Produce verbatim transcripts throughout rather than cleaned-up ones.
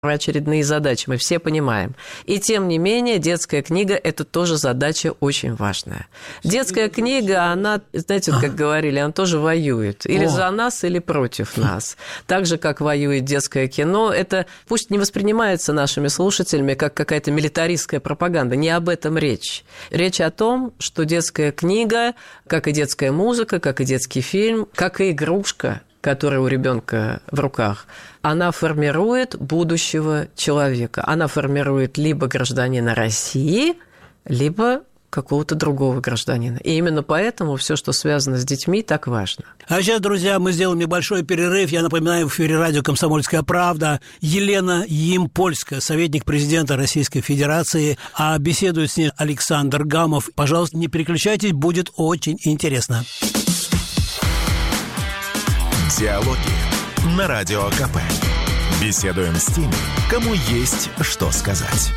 очередные задачи, мы все понимаем. И тем не менее, детская книга – это тоже задача очень важная. Детская книга, она, знаете, вот как говорили, она тоже воюет. Или О. за нас, или против нас. Так же, как воюет детское кино. Это пусть не воспринимается нашими слушателями как какая-то милитаристская пропаганда. Не об этом речь. Речь о том, что детская книга, как и детская музыка, как и детский фильм, как и игрушка, которая у ребенка в руках, она формирует будущего человека. Она формирует либо гражданина России, либо какого-то другого гражданина. И именно поэтому все, что связано с детьми, так важно. А сейчас, друзья, мы сделаем небольшой перерыв. Я напоминаю, в эфире радио «Комсомольская правда» Елена Ямпольская, советник президента Российской Федерации, а беседует с ней Александр Гамов. Пожалуйста, не переключайтесь, будет очень интересно. Диалоги на Радио КП. Беседуем с теми, кому есть что сказать.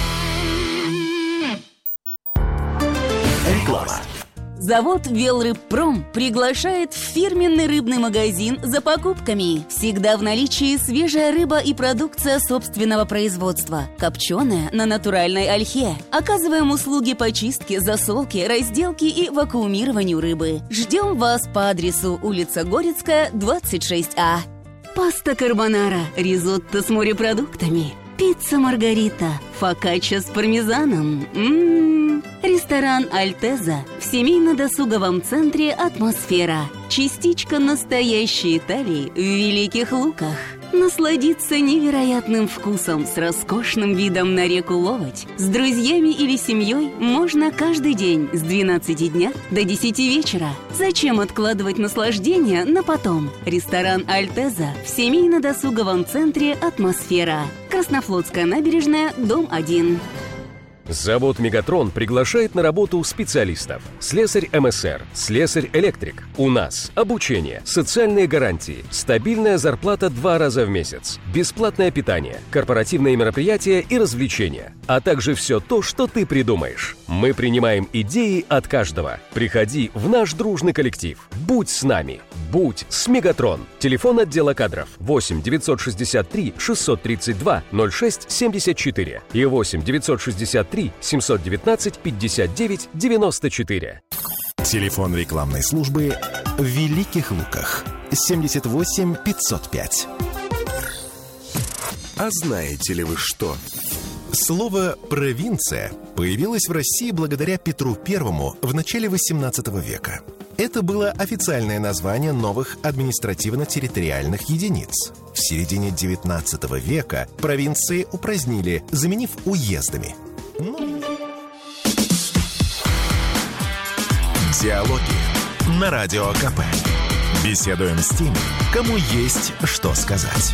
Реклама. Завод «Велрыбпром» приглашает в фирменный рыбный магазин за покупками. Всегда в наличии свежая рыба и продукция собственного производства. Копченая на натуральной ольхе. Оказываем услуги по чистке, засолке, разделке и вакуумированию рыбы. Ждем вас по адресу улица Горецкая, двадцать шесть А. Паста карбонара, ризотто с морепродуктами, пицца маргарита, фокачча с пармезаном. М-м-м. Ресторан «Альтеза» в семейно-досуговом центре «Атмосфера». Частичка настоящей Италии в Великих Луках. Насладиться невероятным вкусом с роскошным видом на реку Ловоть. С друзьями или семьей можно каждый день с двенадцати дня до десяти вечера. Зачем откладывать наслаждение на потом? Ресторан «Альтеза» в семейно-досуговом центре «Атмосфера». Краснофлотская набережная, дом один. Завод «Мегатрон» приглашает на работу специалистов. Слесарь эм эс эр, слесарь-электрик. У нас обучение, социальные гарантии, стабильная зарплата два раза в месяц, бесплатное питание, корпоративные мероприятия и развлечения, а также все то, что ты придумаешь. Мы принимаем идеи от каждого. Приходи в наш дружный коллектив. Будь с нами. Будь с «Мегатрон». Телефон отдела кадров восемь девятьсот шестьдесят три шестьсот тридцать два ноль шесть семьдесят четыре и восемь девятьсот шестьдесят три семьсот девятнадцать пятьдесят девять девяносто четыре. Телефон рекламной службы в Великих Луках семьдесят восемь пятьсот пять. А знаете ли вы что? Слово «провинция» появилось в России благодаря Петру Первому в начале восемнадцатого века. Это было официальное название новых административно-территориальных единиц. В середине девятнадцатого века провинции упразднили, заменив уездами. Ну... Диалоги на Радио КП. Беседуем с теми, кому есть что сказать.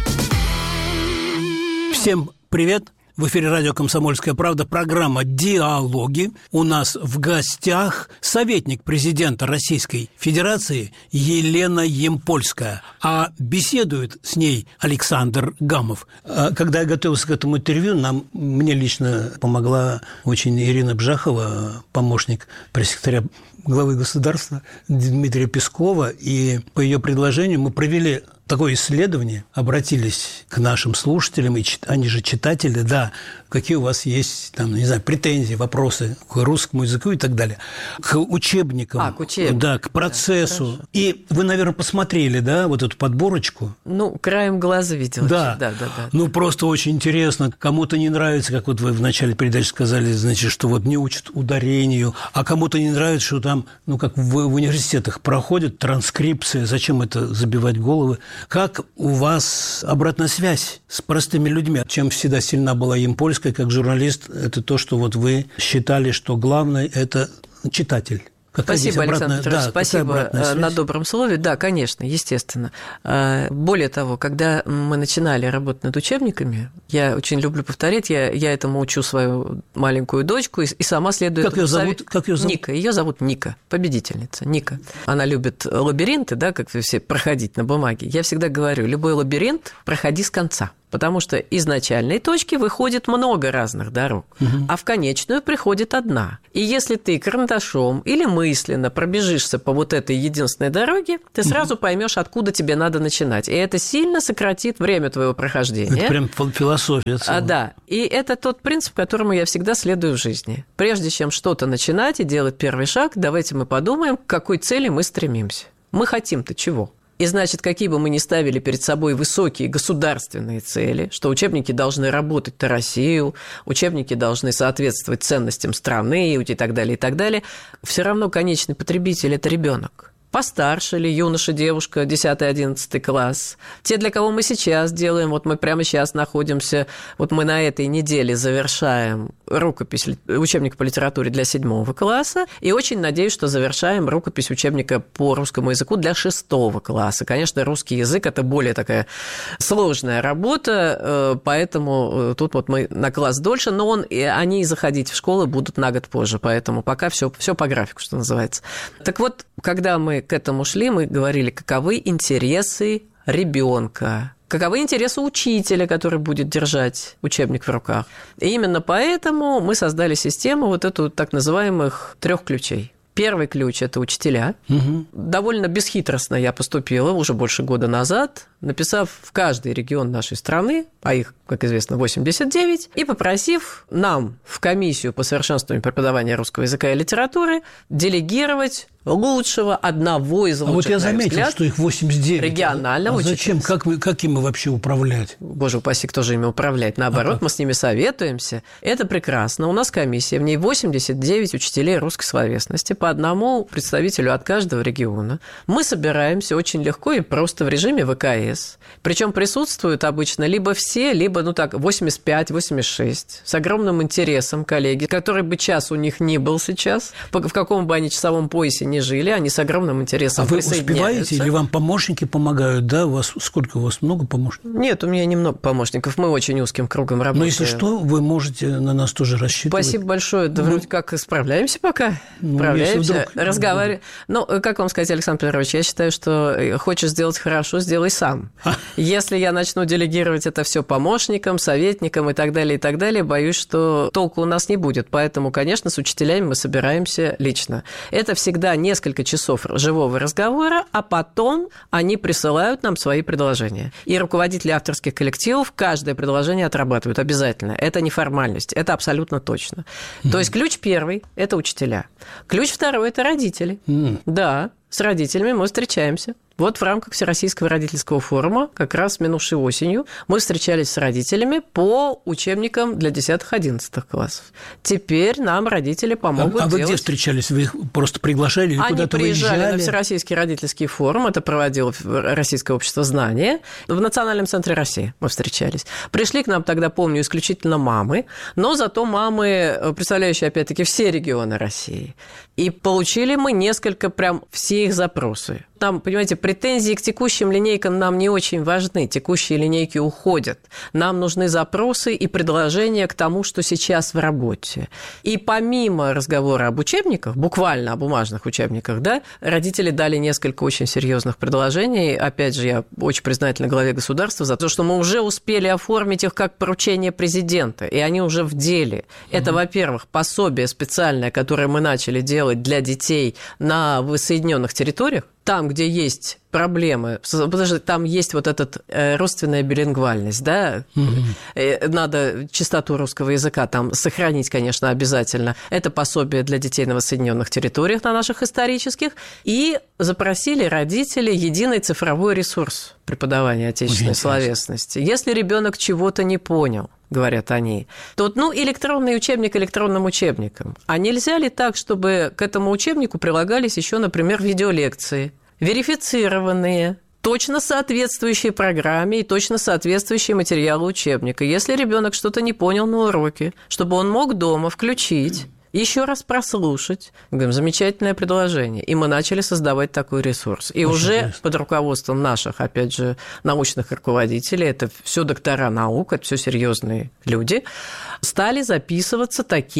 Всем привет! В эфире радио «Комсомольская правда», программа «Диалоги». У нас в гостях советник президента Российской Федерации Елена Ямпольская, а беседует с ней Александр Гамов. Когда я готовился к этому интервью, нам, мне лично помогла очень Ирина Бжахова, помощник пресс-секретаря главы государства Дмитрия Пескова, и по ее предложению мы провели такое исследование, обратились к нашим слушателям, и они же читатели, да, какие у вас есть, там, не знаю, претензии, вопросы к русскому языку и так далее, к учебникам, а, к учебникам. Да, к процессу. Да, и вы, наверное, посмотрели, да, вот эту подборочку? Ну, краем глаза видела. Да. Да, да, да. Ну, просто очень интересно. Кому-то не нравится, как вот вы в начале передачи сказали, значит, что вот не учат ударению, а кому-то не нравится, что там, ну, как в, в университетах проходит транскрипция, зачем это забивать головы. Как у вас обратная связь с простыми людьми? Чем всегда сильна была Ямпольская как журналист, это то, что вот вы считали, что главное – это читатель. Какая спасибо, Александр Петрович, да, спасибо на добром слове. Да, конечно, естественно. Более того, когда мы начинали работать над учебниками, я очень люблю повторять, я, я этому учу свою маленькую дочку и, и сама следую как этому ее зовут? совет... Как ее зовут? Ника. Ее зовут Ника, победительница, Ника. Она любит лабиринты, да, как все проходить на бумаге. Я всегда говорю, любой лабиринт проходи с конца. Потому что из начальной точки выходит много разных дорог, угу. а в конечную приходит одна. И если ты карандашом или мысленно пробежишься по вот этой единственной дороге, ты сразу угу. поймешь, откуда тебе надо начинать. И это сильно сократит время твоего прохождения. Это прям философия целая. А, да. И это тот принцип, которому я всегда следую в жизни. Прежде чем что-то начинать и делать первый шаг, давайте мы подумаем, к какой цели мы стремимся. Мы хотим-то чего? И значит, какие бы мы ни ставили перед собой высокие государственные цели, что учебники должны работать на Россию, учебники должны соответствовать ценностям страны и так далее, и так далее, все равно конечный потребитель – это ребенок. Постарше ли, юноша, девушка, десятый-одиннадцатый класс. Те, для кого мы сейчас делаем, вот мы прямо сейчас находимся, вот мы на этой неделе завершаем рукопись учебника по литературе для седьмого класса, и очень надеюсь, что завершаем рукопись учебника по русскому языку для шестого класса. Конечно, русский язык – это более такая сложная работа, поэтому тут вот мы на класс дольше, но он, они и заходить в школы будут на год позже, поэтому пока все, все по графику, что называется. Так вот, когда мы к этому шли, мы говорили, каковы интересы ребенка, каковы интересы учителя, который будет держать учебник в руках. И именно поэтому мы создали систему вот эту так называемых трех ключей. Первый ключ – это учителя. Угу. Довольно бесхитростно я поступила уже больше года назад, написав в каждый регион нашей страны, а их, как известно, восемьдесят девять, и попросив нам в комиссию по совершенствованию преподавания русского языка и литературы делегировать лучшего, одного из лучших, а вот я заметил, взгляд, что их восемьдесят девять. Регионального а зачем? Как, мы, как ими вообще управлять? Боже упаси, кто же ими управлять? Наоборот, а мы с ними советуемся. Это прекрасно. У нас комиссия, в ней восемьдесят девять учителей русской словесности, по одному представителю от каждого региона. Мы собираемся очень легко и просто в режиме вэ ка эс. Причем присутствуют обычно либо все, либо, ну так, восемьдесят пять восемьдесят шесть. С огромным интересом коллеги, который бы час у них ни был сейчас, в каком бы они часовом поясе ни жили, они с огромным интересом а присоединяются. А вы успеваете или вам помощники помогают, да? У вас, сколько у вас, много помощников? Нет, у меня немного помощников, мы очень узким кругом работаем. Но если что, вы можете на нас тоже рассчитывать. Спасибо большое, да ну, вроде как справляемся пока, ну, справляемся, разговариваем. Ну, как вам сказать, Александр Петрович, я считаю, что хочешь сделать хорошо, сделай сам. Если я начну делегировать это все помощникам, советникам и так далее, и так далее, боюсь, что толку у нас не будет. Поэтому, конечно, с учителями мы собираемся лично. Это всегда несколько часов живого разговора, а потом они присылают нам свои предложения. И руководители авторских коллективов каждое предложение отрабатывают обязательно. Это не формальность, это абсолютно точно. Mm. То есть ключ первый – это учителя. Ключ второй – это родители. Mm. Да, с родителями мы встречаемся. Вот в рамках Всероссийского родительского форума как раз минувшей осенью мы встречались с родителями по учебникам для десятых-одиннадцатых классов. Теперь нам родители помогут а, а делать... вы где встречались? Вы их просто приглашали или Они куда-то приезжали выезжали? на Всероссийский родительский форум, это проводило Российское общество знания. В Национальном центре России мы встречались. Пришли к нам тогда, помню, исключительно мамы, но зато мамы, представляющие, опять-таки, все регионы России. И получили мы несколько прям все их запросы. Там, понимаете, претензии к текущим линейкам нам не очень важны. Текущие линейки уходят. Нам нужны запросы и предложения к тому, что сейчас в работе. И помимо разговора об учебниках, буквально о бумажных учебниках, да, родители дали несколько очень серьезных предложений. Опять же, я очень признательна главе государства за то, что мы уже успели оформить их как поручение президента, и они уже в деле. Это, угу. во-первых, пособие специальное, которое мы начали делать для детей на воссоединенных территориях, там, где есть проблемы, потому что там есть вот эта э, родственная билингвальность, да, mm-hmm. э, надо чистоту русского языка там сохранить, конечно, обязательно. Это пособие для детей на воссоединенных территориях, на наших исторических, и запросили родители единый цифровой ресурс преподавания отечественной Очень словесности. Интересно. Если ребенок чего-то не понял, говорят они, то, ну, электронный учебник электронным учебником. А нельзя ли так, чтобы к этому учебнику прилагались еще, например, видеолекции, верифицированные, точно соответствующие программе и точно соответствующие материалу учебника. Если ребенок что-то не понял на уроке, чтобы он мог дома включить, еще раз прослушать. Говорим, замечательное предложение. И мы начали создавать такой ресурс. И Очень уже интересно. Под руководством наших, опять же, научных руководителей, это все доктора наук, это все серьезные люди, стали записываться такие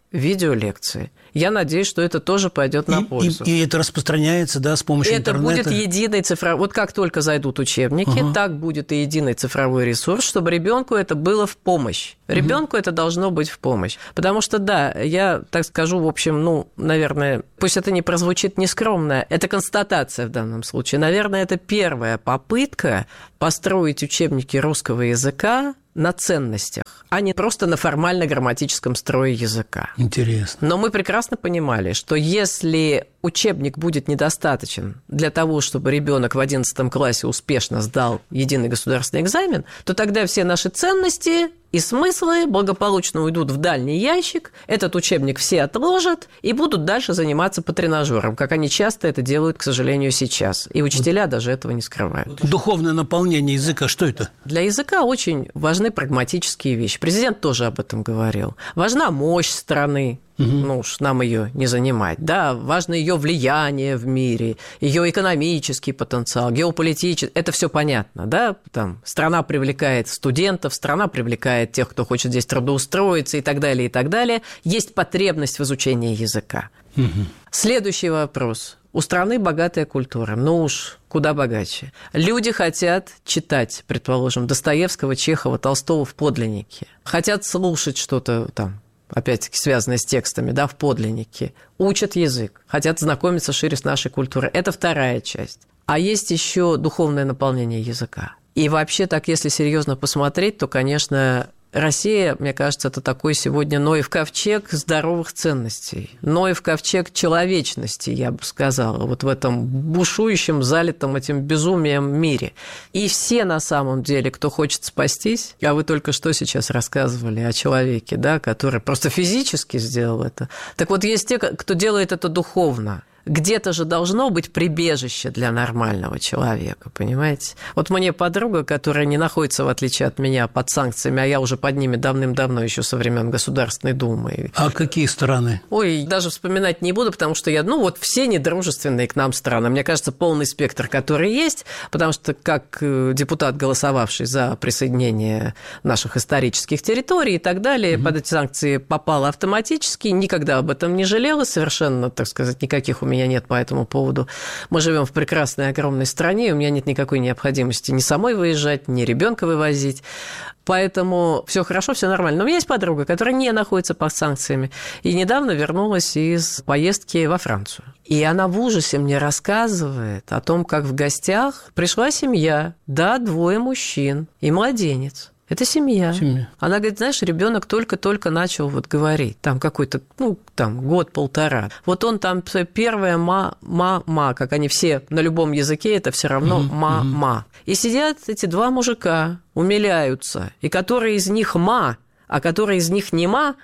видеолекции. Я надеюсь, что это тоже пойдет на пользу. И, и, и это распространяется, да, с помощью это интернета? Это будет единый цифровой... Вот как только зайдут учебники, ага. так будет и единый цифровой ресурс, чтобы ребенку это было в помощь. Ребенку угу. это должно быть в помощь. Потому что, да, я так скажу, в общем, ну, наверное, пусть это не прозвучит нескромно, это констатация в данном случае. Наверное, это первая попытка построить учебники русского языка на ценностях, а не просто на формально-грамматическом строе языка. Интересно. Но мы прекрасно понимали, что если учебник будет недостаточен для того, чтобы ребенок в одиннадцатом классе успешно сдал единый государственный экзамен, то тогда все наши ценности и смыслы благополучно уйдут в дальний ящик, этот учебник все отложат и будут дальше заниматься по тренажерам, как они часто это делают, к сожалению, сейчас. И учителя вот. даже этого не скрывают. Духовное наполнение языка, что это? Для языка очень важны прагматические вещи. Президент тоже об этом говорил. Важна мощь страны. Угу. Ну уж нам ее не занимать. Да, важно ее влияние в мире, ее экономический потенциал, геополитический. Это все понятно, да? Там страна привлекает студентов, страна привлекает тех, кто хочет здесь трудоустроиться и так далее, и так далее. Есть потребность в изучении языка. Угу. Следующий вопрос. У страны богатая культура, ну уж куда богаче. Люди хотят читать, предположим, Достоевского, Чехова, Толстого в подлиннике. Хотят слушать что-то там, опять-таки, связанное с текстами, да, в подлиннике. Учат язык, хотят знакомиться шире с нашей культурой. Это вторая часть. А есть еще духовное наполнение языка. И вообще, так если серьезно посмотреть, то, конечно, Россия, мне кажется, это такой сегодня Ноев ковчег здоровых ценностей, Ноев ковчег человечности, я бы сказала, вот в этом бушующем, залитом этим безумием мире. И все на самом деле, кто хочет спастись, а вы только что сейчас рассказывали о человеке, да, который просто физически сделал это. Так вот, есть те, кто делает это духовно. Где-то же должно быть прибежище для нормального человека, понимаете? Вот мне подруга, которая не находится, в отличие от меня, под санкциями, а я уже под ними давным-давно, еще со времен Государственной Думы. А какие страны? Ой, даже вспоминать не буду, потому что я, ну, вот все недружественные к нам страны. Мне кажется, полный спектр, который есть, потому что как депутат, голосовавший за присоединение наших исторических территорий и так далее, mm-hmm. под эти санкции попала автоматически, никогда об этом не жалела, совершенно, так сказать, никаких у меня меня нет по этому поводу. Мы живем в прекрасной, огромной стране, и у меня нет никакой необходимости ни самой выезжать, ни ребенка вывозить. Поэтому все хорошо, все нормально. Но у меня есть подруга, которая не находится под санкциями, и недавно вернулась из поездки во Францию. И она в ужасе мне рассказывает о том, как в гостях пришла семья, да, двое мужчин и младенец. Это семья. семья. Она говорит, знаешь, ребенок только-только начал вот говорить, там какой-то, ну, там, год-полтора. Вот он там первое ма-ма-ма, как они все на любом языке, это все равно mm-hmm. ма-ма. И сидят эти два мужика, умиляются, и который из них ма, а который из них не ма,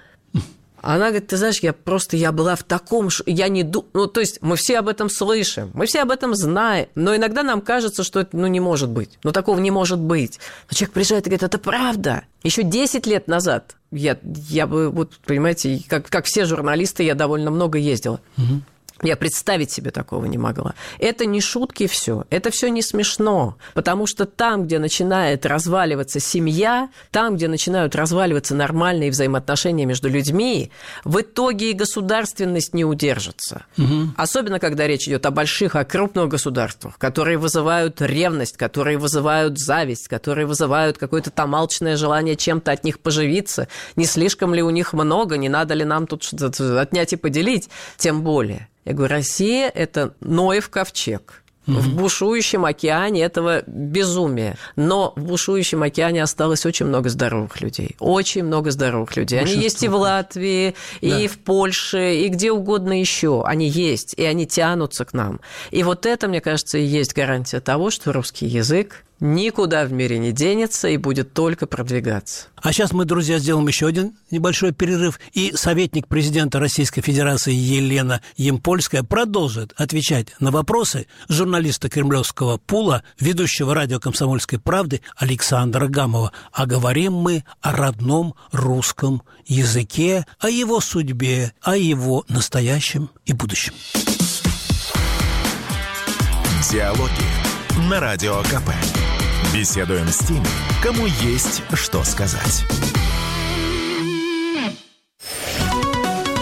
она говорит, ты знаешь, я просто, я была в таком, я не думаю, ну, то есть мы все об этом слышим, мы все об этом знаем, но иногда нам кажется, что это, ну, не может быть, ну, такого не может быть. Но человек приезжает и говорит, это правда. Еще десять лет назад я, я бы, вот, понимаете, как, как все журналисты, я довольно много ездила. Угу. Я представить себе такого не могла. Это не шутки все, это все не смешно, потому что там, где начинает разваливаться семья, там, где начинают разваливаться нормальные взаимоотношения между людьми, в итоге и государственность не удержится. Угу. Особенно, когда речь идет о больших, о крупных государствах, которые вызывают ревность, которые вызывают зависть, которые вызывают какое-то там алчное желание чем-то от них поживиться. Не слишком ли у них много, не надо ли нам тут что-то отнять и поделить, тем более. Я говорю, Россия – это Ноев ковчег. Угу. В бушующем океане этого безумия. Но в бушующем океане осталось очень много здоровых людей. Очень много здоровых людей. Большинство. Они есть и в Латвии, и да. в Польше, и где угодно еще. Они есть, и они тянутся к нам. И вот это, мне кажется, и есть гарантия того, что русский язык никуда в мире не денется и будет только продвигаться. А сейчас мы, друзья, сделаем еще один небольшой перерыв, и советник президента Российской Федерации Елена Ямпольская продолжит отвечать на вопросы журналиста кремлевского пула, ведущего радио «Комсомольской правды» Александра Гамова. А говорим мы о родном русском языке, о его судьбе, о его настоящем и будущем. Диалоги на Радио КП. Беседуем с теми, кому есть что сказать.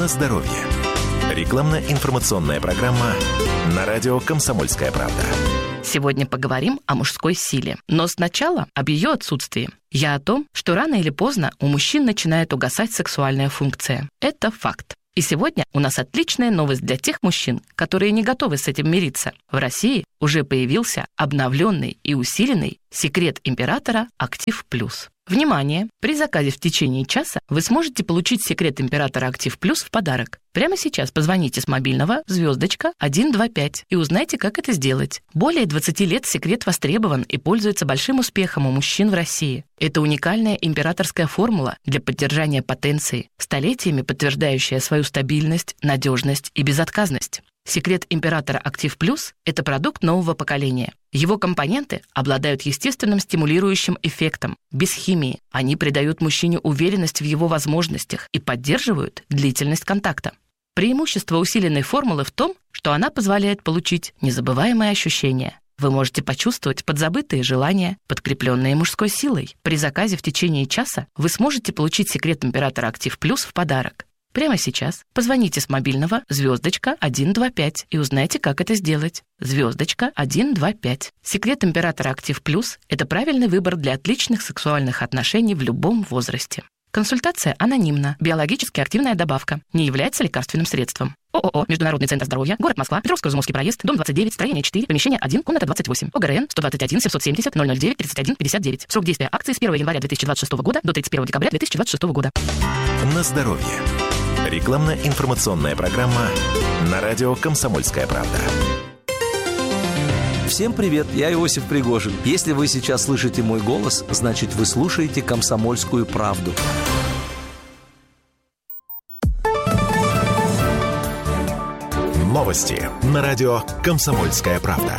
здоровье. Рекламно-информационная программа на радио «Комсомольская правда». Сегодня поговорим о мужской силе, но сначала об ее отсутствии. Я о том, что рано или поздно у мужчин начинает угасать сексуальная функция. Это факт. И сегодня у нас отличная новость для тех мужчин, которые не готовы с этим мириться. В России уже появился обновленный и усиленный секрет императора Актив Плюс. Внимание! При заказе в течение часа вы сможете получить секрет императора Актив Плюс в подарок. Прямо сейчас позвоните с мобильного звездочка один два пять и узнайте, как это сделать. Более двадцати лет секрет востребован и пользуется большим успехом у мужчин в России. Это уникальная императорская формула для поддержания потенции, столетиями подтверждающая свою стабильность, надежность и безотказность. Секрет императора Актив Плюс – это продукт нового поколения. Его компоненты обладают естественным стимулирующим эффектом, без химии. Они придают мужчине уверенность в его возможностях и поддерживают длительность контакта. Преимущество усиленной формулы в том, что она позволяет получить незабываемые ощущения. Вы можете почувствовать подзабытые желания, подкрепленные мужской силой. При заказе в течение часа вы сможете получить секрет императора Актив Плюс в подарок. Прямо сейчас позвоните с мобильного звездочка один два пять и узнайте, как это сделать. Звездочка один два пять. Секрет императора Актив Плюс – это правильный выбор для отличных сексуальных отношений в любом возрасте. Консультация анонимна. Биологически активная добавка. Не является лекарственным средством. ООО «Международный центр здоровья», город Москва, Петровско-Изумовский проезд, дом двадцать девять, строение четыре, помещение один, комната двадцать восемь. ОГРН сто двадцать один семьсот семьдесят ноль ноль девять тридцать один пятьдесят девять. Срок действия акции с первого января две тысячи двадцать шестого года до тридцать первого декабря две тысячи двадцать шестого года. На здоровье. Рекламно-информационная программа на радио «Комсомольская правда». Всем привет, я Иосиф Пригожин. Если вы сейчас слышите мой голос, значит, вы слушаете «Комсомольскую правду». Новости на радио «Комсомольская правда».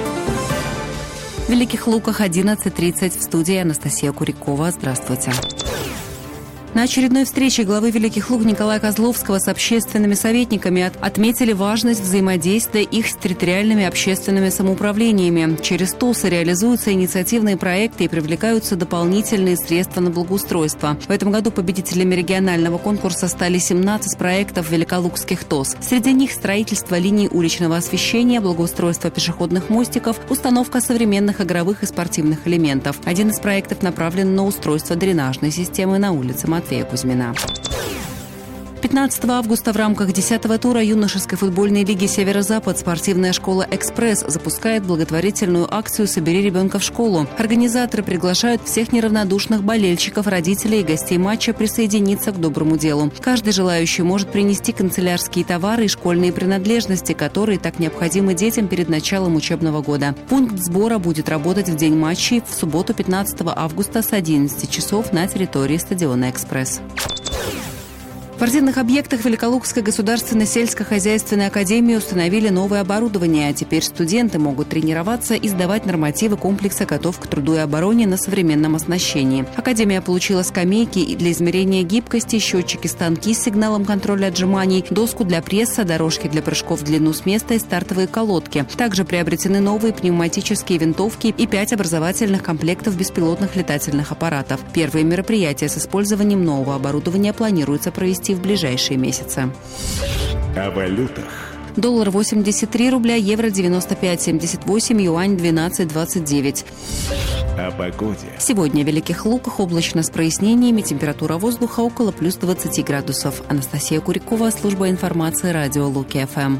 В Великих Луках одиннадцать тридцать, в студии Анастасия Курякова. Здравствуйте. На очередной встрече главы Великих Луг Николая Козловского с общественными советниками отметили важность взаимодействия их с территориальными общественными самоуправлениями. Через ТОСы реализуются инициативные проекты и привлекаются дополнительные средства на благоустройство. В этом году победителями регионального конкурса стали семнадцать проектов великолукских ТОС. Среди них строительство линий уличного освещения, благоустройство пешеходных мостиков, установка современных игровых и спортивных элементов. Один из проектов направлен на устройство дренажной системы на улице Матвея Кузьмина. пятнадцатого августа в рамках десятого тура юношеской футбольной лиги «Северо-Запад» спортивная школа «Экспресс» запускает благотворительную акцию «Собери ребенка в школу». Организаторы приглашают всех неравнодушных болельщиков, родителей и гостей матча присоединиться к доброму делу. Каждый желающий может принести канцелярские товары и школьные принадлежности, которые так необходимы детям перед началом учебного года. Пункт сбора будет работать в день матчей в субботу пятнадцатого августа с одиннадцати часов на территории стадиона «Экспресс». В спортивных объектах Великолукской государственной сельскохозяйственной академии установили новое оборудование, а теперь студенты могут тренироваться и сдавать нормативы комплекса «Готов к труду и обороне» на современном оснащении. Академия получила скамейки для измерения гибкости, счетчики-станки с сигналом контроля отжиманий, доску для пресса, дорожки для прыжков в длину с места и стартовые колодки. Также приобретены новые пневматические винтовки и пять образовательных комплектов беспилотных летательных аппаратов. Первые мероприятия с использованием нового оборудования планируется провести в ближайшие месяцы. О валютах. Доллар восемьдесят три рубля, евро девяносто пять семьдесят восемь, юань двенадцать двадцать девять. О погоде. Сегодня в Великих Луках облачно с прояснениями, температура воздуха около плюс двадцати градусов. Анастасия Курякова, служба информации, радио Луки-ФМ.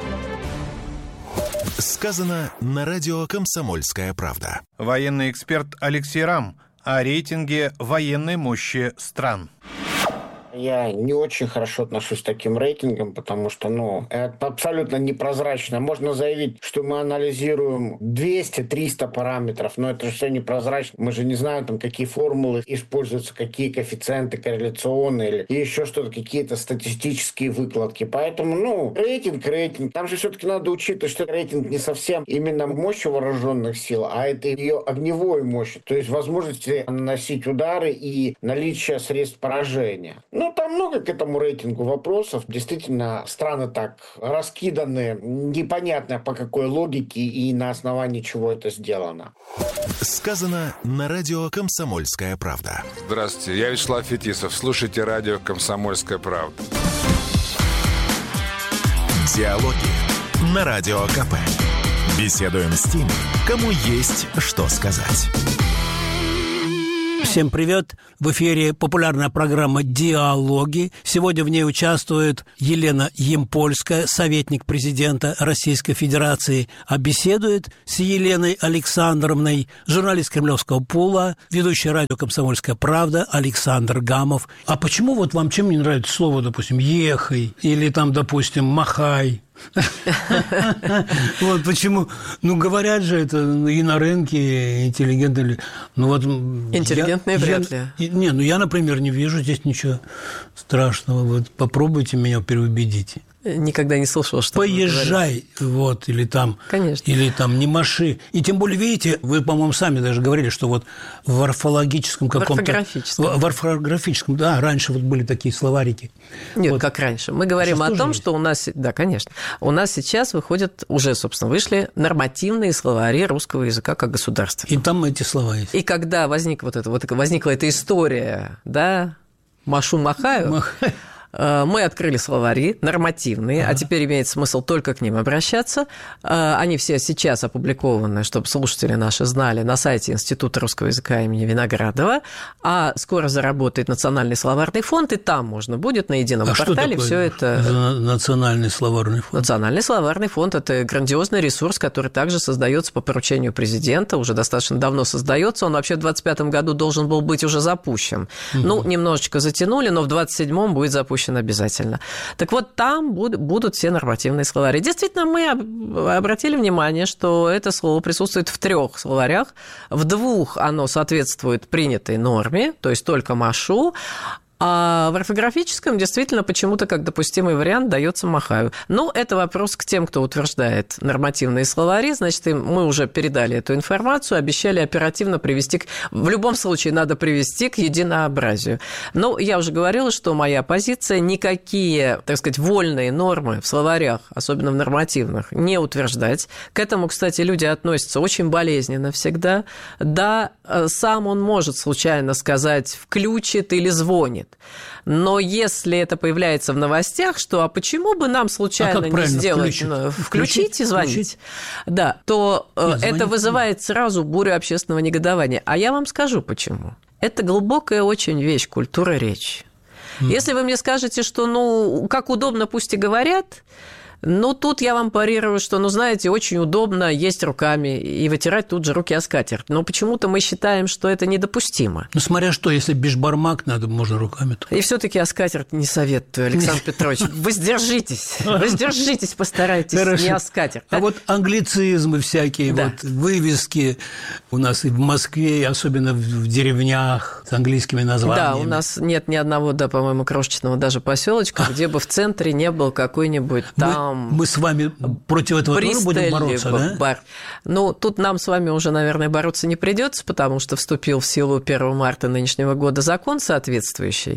Сказано на радио «Комсомольская правда». Военный эксперт Алексей Рам о рейтинге военной мощи стран. Я не очень хорошо отношусь к таким рейтингам, потому что, ну, это абсолютно непрозрачно. Можно заявить, что мы анализируем двести-триста параметров, но это же все непрозрачно. Мы же не знаем, там, какие формулы используются, какие коэффициенты корреляционные или еще что-то, какие-то статистические выкладки. Поэтому, ну, рейтинг, рейтинг. Там же все-таки надо учитывать, что рейтинг не совсем именно мощь вооруженных сил, а это ее огневой мощь, то есть возможности наносить удары и наличие средств поражения. Ну, там много к этому рейтингу вопросов. Действительно, страны так раскиданы, непонятно по какой логике и на основании чего это сделано. Сказано на радио «Комсомольская правда». Здравствуйте, я Вячеслав Фетисов. Слушайте радио «Комсомольская правда». Диалоги на Радио КП. Беседуем с теми, кому есть что сказать. Всем привет! В эфире популярная программа «Диалоги». Сегодня в ней участвует Елена Ямпольская, советник президента Российской Федерации. А беседует с Еленой Александровной журналист Кремлевского пула, ведущий радио «Комсомольская правда» Александр Гамов. А почему вот вам чем не нравится слово, допустим, «ехай» или там, допустим, «махай»? Вот почему, ну говорят же это и на рынке интеллигентные, ну вот интеллигентные вряд ли. Не, ну я, например, не вижу здесь ничего страшного. Вот попробуйте меня переубедить. Никогда не слышал, что поезжай, вот, или там, конечно. Или там не маши. И тем более, видите, вы, по-моему, сами даже говорили, что вот в орфологическом каком-то... В орфографическом. В орфографическом, да, раньше вот были такие словарики. Нет, вот. Как раньше. Мы говорим сейчас о том, есть? Что у нас... Да, конечно. У нас сейчас выходят, уже, собственно, вышли нормативные словари русского языка как государства. И там эти слова есть. И когда возник вот это, вот возникла эта история, да, машу-махаю... Махаю. Мы открыли словари нормативные, ага. а теперь имеет смысл только к ним обращаться. Они все сейчас опубликованы, чтобы слушатели наши знали, на сайте Института русского языка имени Виноградова, а скоро заработает Национальный словарный фонд, и там можно будет на едином а портале все это... Национальный словарный фонд? Национальный словарный фонд – это грандиозный ресурс, который также создается по поручению президента, уже достаточно давно создается. Он вообще в двадцать пятом году должен был быть уже запущен. Угу. Ну, немножечко затянули, но в двадцать седьмом будет запущен обязательно. Так вот, там будут все нормативные словари. Действительно, мы обратили внимание, что это слово присутствует в трех словарях. В двух оно соответствует принятой норме, то есть только машу, а в орфографическом действительно почему-то как допустимый вариант дается махаю. Но это вопрос к тем, кто утверждает нормативные словари. Значит, им мы уже передали эту информацию, обещали оперативно привести... К... В любом случае надо привести к единообразию. Но я уже говорила, что моя позиция – никакие, так сказать, вольные нормы в словарях, особенно в нормативных, не утверждать. К этому, кстати, люди относятся очень болезненно всегда. Да, сам он может случайно сказать «включит» или «звонит». Но если это появляется в новостях, что а почему бы нам случайно а не сделать включить? Ну, включить и звонить, включить? Да, то Нет, это звонить. Вызывает сразу бурю общественного негодования. А я вам скажу почему. Это глубокая очень вещь, культура речи. Mm. Если вы мне скажете, что ну как удобно, пусть и говорят. Ну, тут я вам парирую, что, ну, знаете, очень удобно есть руками и вытирать тут же руки о скатерть. Но почему-то мы считаем, что это недопустимо. Ну, смотря что, если бешбармак надо, можно руками. И все-таки о скатерть не советую, Александр Петрович. Воздержитесь, воздержитесь, постарайтесь, не о скатерть. А вот англицизмы всякие, вот вывески у нас и в Москве, и особенно в деревнях с английскими названиями. Да, у нас нет ни одного, да, по-моему, крошечного даже поселочка, где бы в центре не был какой-нибудь там... Мы с вами против этого тоже будем бороться, да? Бар. Ну, тут нам с вами уже, наверное, бороться не придется, потому что вступил в силу первого марта нынешнего года закон соответствующий.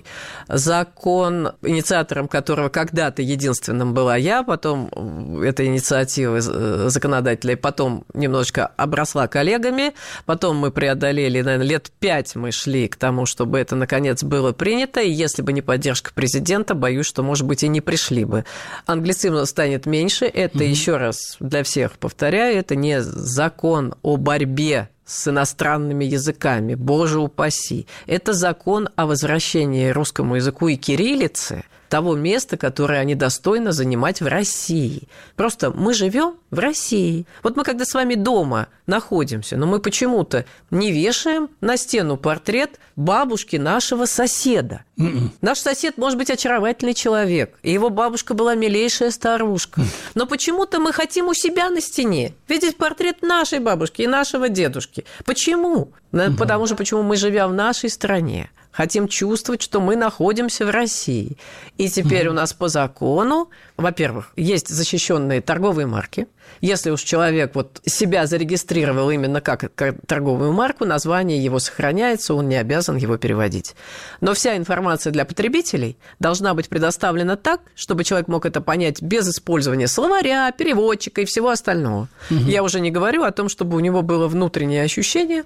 Закон, инициатором которого когда-то единственным была я, потом эта инициатива законодателей потом немножечко обросла коллегами, потом мы преодолели, наверное, лет пять мы шли к тому, чтобы это, наконец, было принято, и если бы не поддержка президента, боюсь, что, может быть, и не пришли бы. Англицизм станет меньше. Это, mm-hmm. еще раз для всех повторяю, это не закон о борьбе с иностранными языками, боже упаси. Это закон о возвращении русскому языку и кириллице того места, которое они достойно занимать в России. Просто мы живем в России. Вот мы когда с вами дома находимся, но мы почему-то не вешаем на стену портрет бабушки нашего соседа. Mm-mm. Наш сосед может быть очаровательный человек, и его бабушка была милейшая старушка. Но почему-то мы хотим у себя на стене видеть портрет нашей бабушки и нашего дедушки. Почему? Mm-hmm. Потому что почему мы живем в нашей стране. Хотим чувствовать, что мы находимся в России. И теперь mm-hmm. у нас по закону, во-первых, есть защищенные торговые марки. Если уж человек вот себя зарегистрировал именно как торговую марку, название его сохраняется, он не обязан его переводить. Но вся информация для потребителей должна быть предоставлена так, чтобы человек мог это понять без использования словаря, переводчика и всего остального. Mm-hmm. Я уже не говорю о том, чтобы у него было внутреннее ощущение,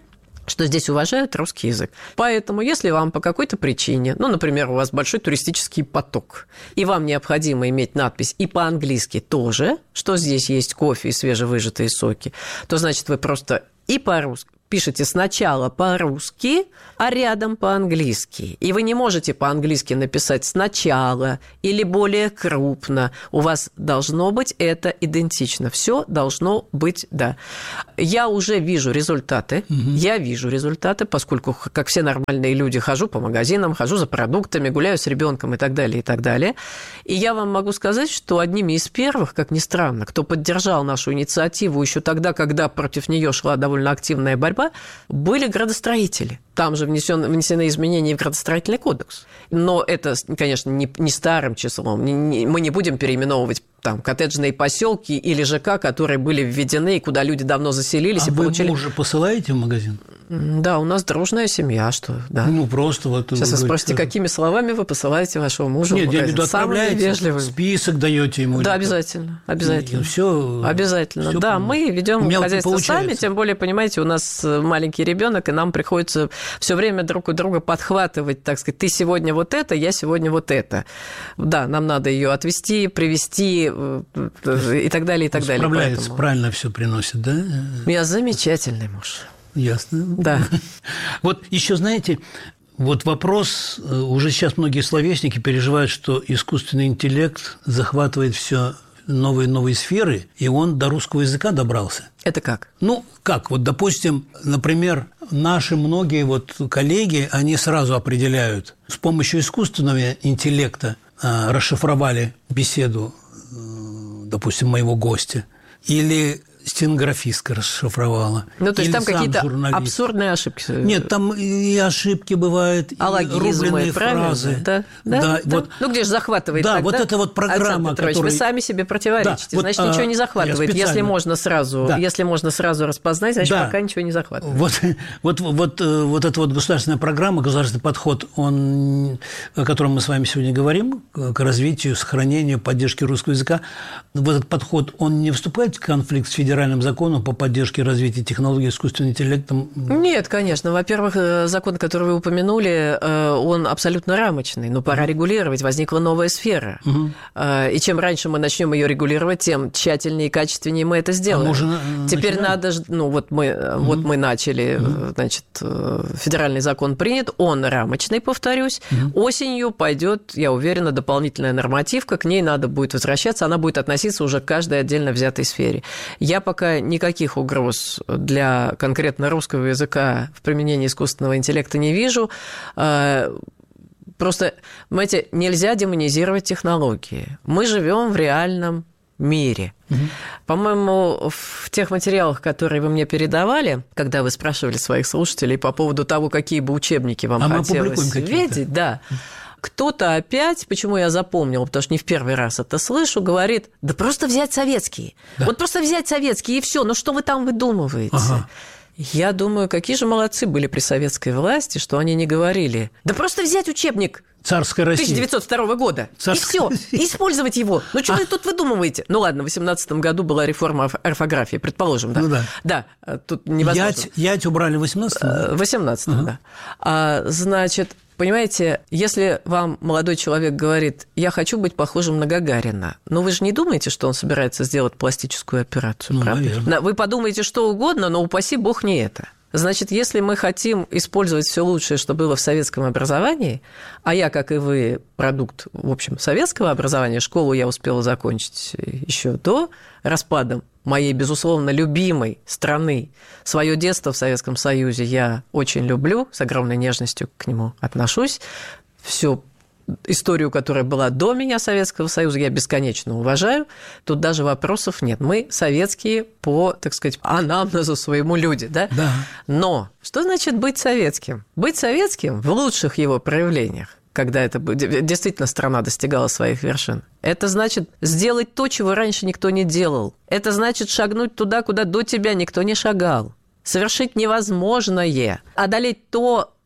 что здесь уважают русский язык. Поэтому, если вам по какой-то причине, ну, например, у вас большой туристический поток, и вам необходимо иметь надпись и по-английски тоже, что здесь есть кофе и свежевыжатые соки, то, значит, вы просто и по-русски пишете сначала по-русски, а рядом по-английски. И вы не можете по-английски написать сначала или более крупно. У вас должно быть это идентично. Все должно быть, да. Я уже вижу результаты. Угу. Я вижу результаты, поскольку, как все нормальные люди, хожу по магазинам, хожу за продуктами, гуляю с ребенком и так далее, и так далее. И я вам могу сказать, что одними из первых, как ни странно, кто поддержал нашу инициативу еще тогда, когда против нее шла довольно активная борьба, были градостроители. Там же внесен, внесены изменения в градостроительный кодекс. Но это, конечно, не, не старым числом. Не, не, мы не будем переименовывать там коттеджные поселки или ЖК, которые были введены, и куда люди давно заселились. А и вы получили... мужа посылаете в магазин? Да, у нас дружная семья, что, да. Ну, просто вот... Сейчас вы, вы спросите, что... какими словами вы посылаете вашего мужа Нет, в магазин? Нет, я отправляете, список даете ему. Да, обязательно, обязательно. Все, обязательно, все да, мы ведем хозяйство получается. Сами, тем более, понимаете, у нас маленький ребенок, и нам приходится все время друг у друга подхватывать, так сказать, ты сегодня вот это, я сегодня вот это. Да, нам надо ее отвезти, привезти и так далее, и так далее. Справляется, Поэтому... правильно все приносит, да? Я замечательный муж. Ясно. Да. Вот еще, знаете, вот вопрос, уже сейчас многие словесники переживают, что искусственный интеллект захватывает все новые и новые сферы, и он до русского языка добрался. Это как? Ну, как? Вот, допустим, например, наши многие вот коллеги, они сразу определяют, с помощью искусственного интеллекта а, расшифровали беседу, допустим, моего гостя, или стенографистка расшифровала. Ну, то есть там какие-то журналист. Абсурдные ошибки. Нет, там и ошибки бывают, алогизмы, и рубленые фразы. Да, да, да, да. Вот, ну, где же захватывает да, тогда? вот эта вот программа, Петрович, которая... вы сами себе противоречите. Да, значит, вот, ничего а, не захватывает. Если можно сразу, да. если можно сразу распознать, значит, да. пока ничего не захватывает. Вот, вот, вот, вот эта вот государственная программа, государственный подход, он, о котором мы с вами сегодня говорим, к развитию, сохранению, поддержке русского языка, вот этот подход, он не вступает в конфликт с федеральным законом по поддержке развития технологий искусственного интеллекта? Нет, конечно. Во-первых, закон, который вы упомянули, он абсолютно рамочный, но пора регулировать, возникла новая сфера. Угу. И чем раньше мы начнем ее регулировать, тем тщательнее и качественнее мы это сделаем. А можно Теперь начинаем? надо, ну вот мы, угу. вот мы начали, угу. значит, федеральный закон принят, он рамочный, повторюсь. Угу. Осенью пойдет, я уверена, дополнительная нормативка, к ней надо будет возвращаться, она будет относиться уже к каждой отдельно взятой сфере. Я пока никаких угроз для конкретно русского языка в применении искусственного интеллекта не вижу. Просто, понимаете, нельзя демонизировать технологии. Мы живем в реальном мире. Угу. По-моему, в тех материалах, которые вы мне передавали, когда вы спрашивали своих слушателей по поводу того, какие бы учебники вам а хотелось видеть, да, кто-то опять, почему я запомнила, потому что не в первый раз это слышу, говорит, да просто взять советские. Да. Вот просто взять советские, и все. Ну что вы там выдумываете? Ага. Я думаю, какие же молодцы были при советской власти, что они не говорили, да просто взять учебник Царская Россия. тысяча девятьсот второго года, Царская... и все, использовать его. Ну, что а... вы тут выдумываете? Ну, ладно, в восемнадцатом году была реформа орфографии, предположим, да? Ну, да. Да, тут невозможно. Ять, ять убрали в восемнадцатом? В восемнадцатом, ага. да. А, значит, понимаете, если вам молодой человек говорит, я хочу быть похожим на Гагарина, но вы же не думаете, что он собирается сделать пластическую операцию, ну, правда? Наверное. Вы подумаете что угодно, но упаси бог не это. Значит, если мы хотим использовать все лучшее, что было в советском образовании, а я, как и вы, продукт, в общем, советского образования, школу я успела закончить еще до распада моей, безусловно, любимой страны. Свое детство в Советском Союзе я очень люблю, с огромной нежностью к нему отношусь. Все историю, которая была до меня Советского Союза, я бесконечно уважаю. Тут даже вопросов нет. Мы советские по, так сказать, анамнезу своему люди, да? Да. Но что значит быть советским? Быть советским в лучших его проявлениях, когда это действительно страна достигала своих вершин. Это значит сделать то, чего раньше никто не делал. Это значит шагнуть туда, куда до тебя никто не шагал. Совершить невозможное. Одолеть то,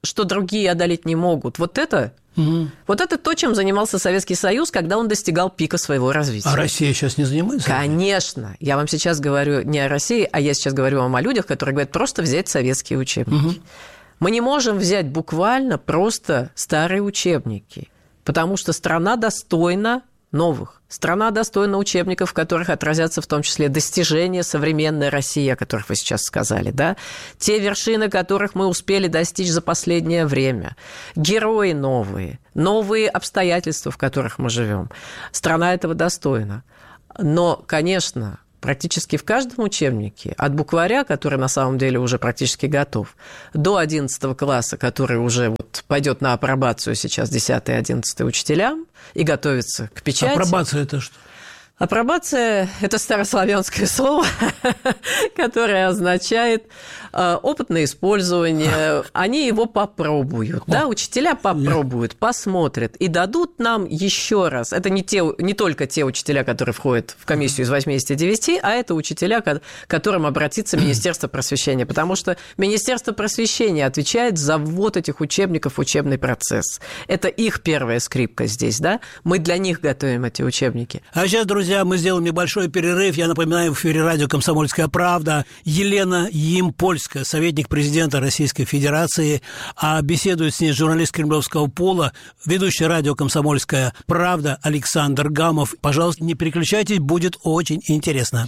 что другие одолеть не могут. Вот это... Угу. Вот это то, чем занимался Советский Союз, когда он достигал пика своего развития. А Россия сейчас не занимается? Конечно. Я вам сейчас говорю не о России, а я сейчас говорю вам о людях, которые говорят просто взять советские учебники. Угу. Мы не можем взять буквально просто старые учебники, потому что страна достойна новых. Страна достойна учебников, в которых отразятся в том числе достижения современной России, о которых вы сейчас сказали, да? Те вершины, которых мы успели достичь за последнее время. Герои новые, новые обстоятельства, в которых мы живем. Страна этого достойна. Но, конечно, практически в каждом учебнике, от букваря, который на самом деле уже практически готов, до одиннадцатого класса, который уже вот пойдет на апробацию сейчас десятый и одиннадцатый учителям и готовится к печати. Апробация – это что? Апробация – это старославянское слово, которое означает опытное использование. Они его попробуют, да, учителя попробуют, посмотрят и дадут нам еще раз. Это не, те, не только те учителя, которые входят в комиссию из восьмидесяти девяти, а это учителя, к которым обратится Министерство просвещения, потому что Министерство просвещения отвечает за ввод этих учебников в учебный процесс. Это их первая скрипка здесь, да? Мы для них готовим эти учебники. А сейчас, друзья, Друзья, мы сделаем небольшой перерыв. Я напоминаю, в эфире радио «Комсомольская правда» Елена Ямпольская, советник президента Российской Федерации, а беседует с ней журналист Кремлевского пола, ведущий радио «Комсомольская правда» Александр Гамов. Пожалуйста, не переключайтесь, будет очень интересно.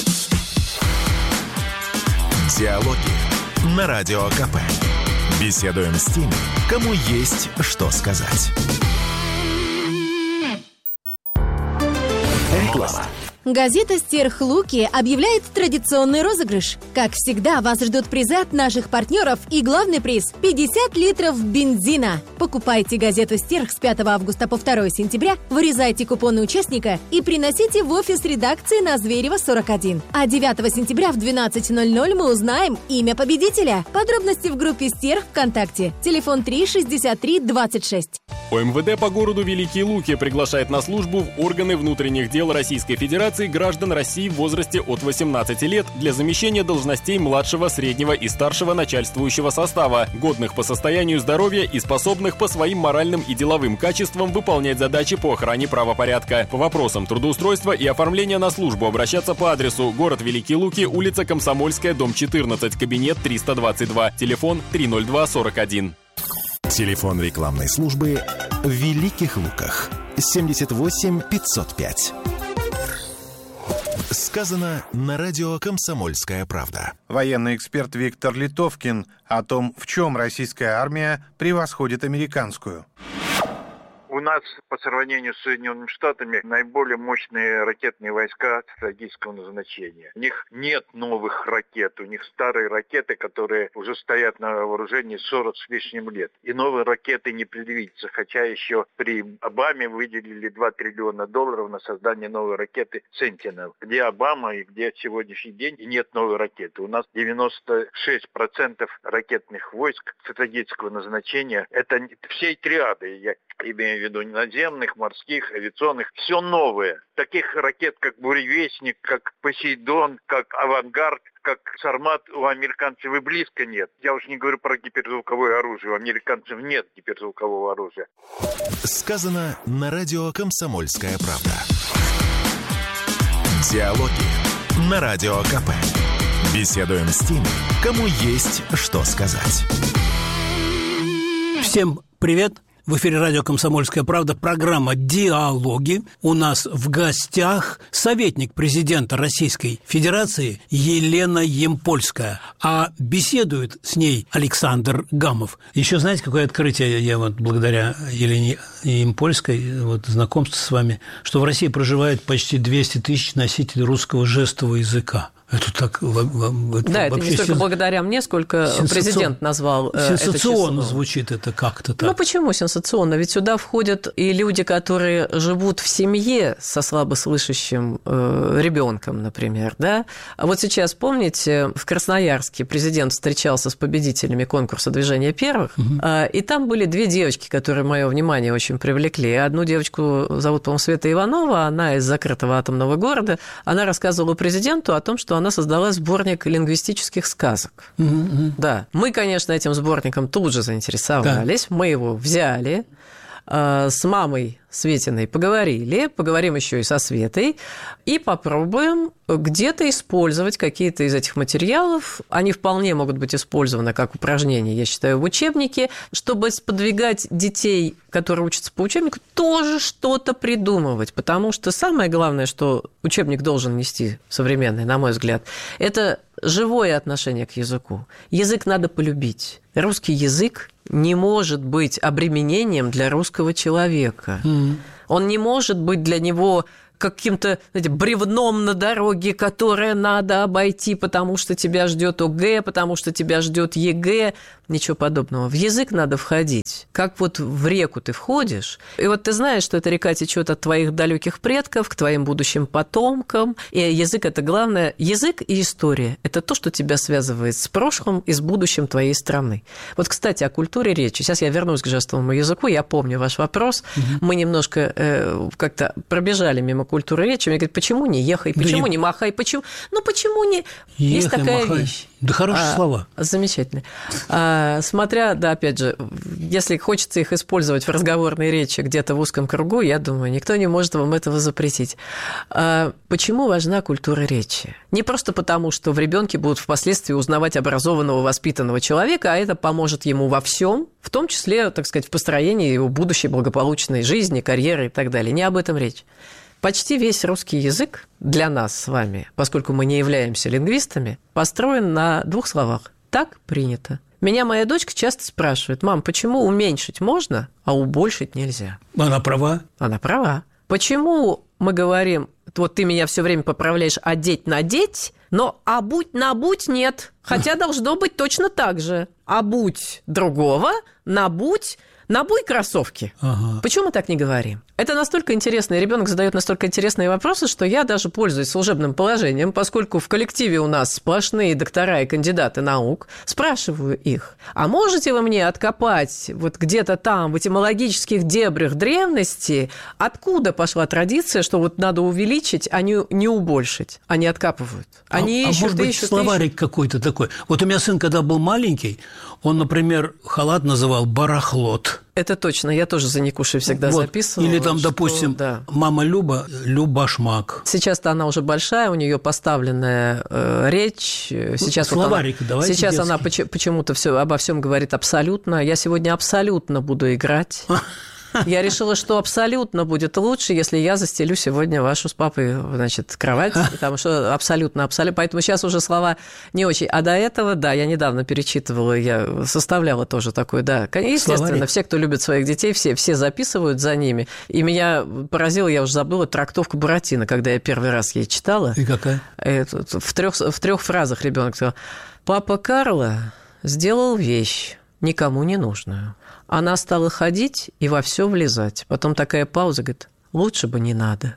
Диалоги на Радио КП. Беседуем с теми, кому есть что сказать. Реклама. Газета «Стерхлуки» объявляет традиционный розыгрыш. Как всегда, вас ждут призы от наших партнеров и главный приз – пятьдесят литров бензина. Покупайте газету «Стерх» с пятого августа по второе сентября, вырезайте купоны участника и приносите в офис редакции на Зверева, сорок один. А девятого сентября в двенадцать ноль ноль мы узнаем имя победителя. Подробности в группе «Стерх» ВКонтакте. Телефон три шестьдесят три двадцать шесть. ОМВД по городу Великие Луки приглашает на службу в органы внутренних дел Российской Федерации граждан России в возрасте от восемнадцати лет для замещения должностей младшего, среднего и старшего начальствующего состава, годных по состоянию здоровья и способных по своим моральным и деловым качествам выполнять задачи по охране правопорядка. По вопросам трудоустройства и оформления на службу обращаться по адресу город Великие Луки, улица Комсомольская, дом четырнадцать, кабинет триста двадцать два, телефон три ноль два сорок один. Телефон рекламной службы в Великих Луках семьдесят восемь пятьсот пять. Сказано на радио «Комсомольская правда». Военный эксперт Виктор Литовкин о том, в чем российская армия превосходит американскую. У нас по сравнению с Соединенными Штатами наиболее мощные ракетные войска стратегического назначения. У них нет новых ракет, у них старые ракеты, которые уже стоят на вооружении сорок с лишним лет. И новые ракеты не предвидится, хотя еще при Обаме выделили два триллиона долларов на создание новой ракеты «Сентинел». Где Обама и где сегодняшний день, и нет новой ракеты. У нас девяносто шесть процентов ракетных войск стратегического назначения. Это всей триады, я имею в виду наземных, морских, авиационных, все новое. Таких ракет, как «Буревестник», как «Посейдон», как «Авангард», как «Сармат» у американцев и близко нет. Я уж не говорю про гиперзвуковое оружие. У американцев нет гиперзвукового оружия. Сказано на радио «Комсомольская правда». Диалоги на Радио КП. Беседуем с теми, кому есть что сказать. Всем привет! В эфире радио «Комсомольская правда», программа «Диалоги». У нас в гостях советник президента Российской Федерации Елена Ямпольская. А беседует с ней Александр Гамов. Еще знаете, какое открытие я вот благодаря Елене Ямпольской, вот знакомство с вами, что в России проживает почти двести тысяч носителей русского жестового языка. Это так... Это да, это не столько сенс... благодаря мне, сколько Сенсацион... президент назвал это число. Сенсационно звучит это как-то так. Ну, почему сенсационно? Ведь сюда входят и люди, которые живут в семье со слабослышащим э, ребенком, например, да? А вот сейчас, помните, в Красноярске президент встречался с победителями конкурса «Движение первых», угу. э, и там были две девочки, которые мое внимание очень привлекли. Одну девочку зовут, по-моему, Света Иванова, она из закрытого атомного города. Она рассказывала президенту о том, что она она создала сборник лингвистических сказок. Mm-hmm. Да. Мы, конечно, этим сборником тут же заинтересовались, да. Мы его взяли, с мамой Светиной поговорили, поговорим еще и со Светой, и попробуем где-то использовать какие-то из этих материалов. Они вполне могут быть использованы как упражнения, я считаю, в учебнике, чтобы сподвигать детей, которые учатся по учебнику, тоже что-то придумывать, потому что самое главное, что учебник должен нести современный, на мой взгляд, это живое отношение к языку. Язык надо полюбить. Русский язык не может быть обременением для русского человека. Mm. Он не может быть для него каким-то, знаете, бревном на дороге, которое надо обойти, потому что тебя ждет ОГЭ, потому что тебя ждет ЕГЭ. Ничего подобного. В язык надо входить. Как вот в реку ты входишь, и вот ты знаешь, что эта река течет от твоих далеких предков к твоим будущим потомкам. И язык – это главное. Язык и история – это то, что тебя связывает с прошлым и с будущим твоей страны. Вот, кстати, о культуре речи. Сейчас я вернусь к жестовому языку. Я помню ваш вопрос. Угу. Мы немножко э, как-то пробежали мимо культуры речи. Мне говорят, почему не ехай, почему да не махай, почему? Ну, почему не... Ехай, Есть такая махай. вещь. Да хорошие а, слова. Замечательно. А, смотря, да, опять же, если хочется их использовать в разговорной речи где-то в узком кругу, я думаю, никто не может вам этого запретить. А, почему важна культура речи? Не просто потому, что в ребенке будут впоследствии узнавать образованного, воспитанного человека, а это поможет ему во всем, в том числе, так сказать, в построении его будущей благополучной жизни, карьеры и так далее. Не об этом речь. Почти весь русский язык для нас с вами, поскольку мы не являемся лингвистами, построен на двух словах. Так принято. Меня моя дочка часто спрашивает: мам, почему уменьшить можно, а убольшить нельзя? Она права. Она права. Почему мы говорим, вот ты меня все время поправляешь, одеть надеть, но обуть набуть нет, хотя должно быть точно так же. Обуть другого, набуть, набуй кроссовки. Ага. Почему мы так не говорим? Это настолько интересно, и ребенок задает настолько интересные вопросы, что я даже пользуюсь служебным положением, поскольку в коллективе у нас сплошные доктора и кандидаты наук, спрашиваю их: а можете вы мне откопать вот где-то там, в этимологических дебрях древности, откуда пошла традиция, что вот надо увеличить, а не, не убольшить? Они откапывают. Они а, ищут, а может быть, ищут, словарик ищут. какой-то такой. Вот у меня сын, когда был маленький, он, например, халат называл барахлот. Это точно, я тоже за Никушей всегда вот. записывала. Или там, что, допустим, да. мама Люба, Любашмак. Сейчас-то она уже большая, у нее поставленная э, речь. Сейчас Словарик, вот она, давайте Сейчас детский. она поч- почему-то все, обо всем говорит абсолютно. Я сегодня абсолютно буду играть. Я решила, что абсолютно будет лучше, если я застелю сегодня вашу с папой, значит, кровать, потому что абсолютно, абсолютно. Поэтому сейчас уже слова не очень. А до этого, да, я недавно перечитывала, я составляла тоже такое, да. Естественно, словарик. Все, кто любит своих детей, все, все записывают за ними. И меня поразило, я уже забыла, трактовку Буратино, когда я первый раз ей читала. И какая? В трех, в трех фразах ребенок сказал: папа Карло сделал вещь, никому не нужную. Она стала ходить и во все влезать. Потом такая пауза, говорит: лучше бы не надо.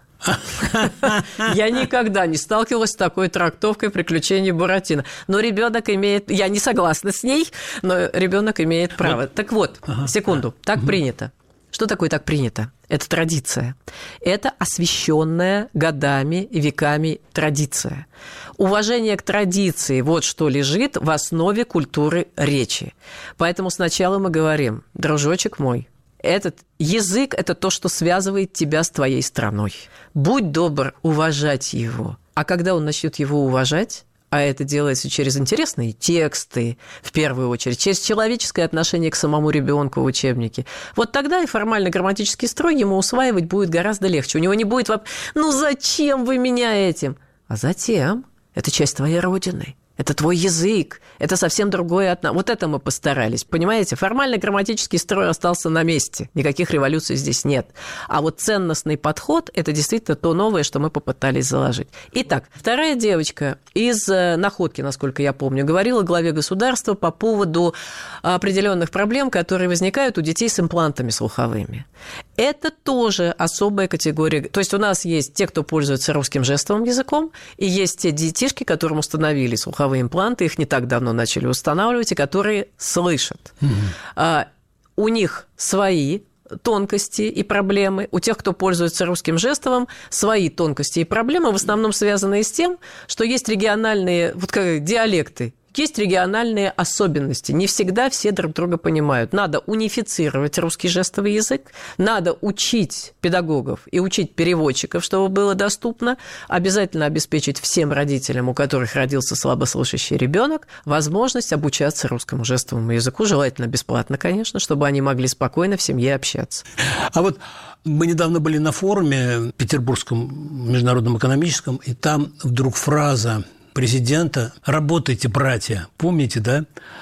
Я никогда не сталкивалась с такой трактовкой приключений Буратино. Но ребенок имеет... Я не согласна с ней, но ребенок имеет право. Вот. Так вот, ага. секунду. Так угу. принято. Что такое так принято? Это традиция. Это освященная годами и веками традиция. Уважение к традиции – вот что лежит в основе культуры речи. Поэтому сначала мы говорим: дружочек мой, этот язык – это то, что связывает тебя с твоей страной. Будь добр уважать его. А когда он начнет его уважать, а это делается через интересные тексты, в первую очередь, через человеческое отношение к самому ребенку в учебнике, вот тогда и формально-грамматический строй ему усваивать будет гораздо легче. У него не будет воп... «Ну зачем вы меня этим?» А затем это часть твоей родины. Это твой язык, это совсем другое от нас. Вот это мы постарались, понимаете? Формально-грамматический строй остался на месте, никаких революций здесь нет. А вот ценностный подход – это действительно то новое, что мы попытались заложить. Итак, вторая девочка из Находки, насколько я помню, говорила главе государства по поводу определенных проблем, которые возникают у детей с имплантами слуховыми. Это тоже особая категория. То есть у нас есть те, кто пользуется русским жестовым языком, и есть те детишки, которым установили слуховые импланты, их не так давно начали устанавливать, и которые слышат. Mm-hmm. А, у них свои тонкости и проблемы, у тех, кто пользуется русским жестовым, свои тонкости и проблемы, в основном связанные с тем, что есть региональные вот как, диалекты, есть региональные особенности. Не всегда все друг друга понимают. Надо унифицировать русский жестовый язык, надо учить педагогов и учить переводчиков, чтобы было доступно, обязательно обеспечить всем родителям, у которых родился слабослышащий ребенок, возможность обучаться русскому жестовому языку, желательно бесплатно, конечно, чтобы они могли спокойно в семье общаться. А вот мы недавно были на форуме Петербургском международном экономическом, и там вдруг фраза президента «Работайте, братья», помните, да?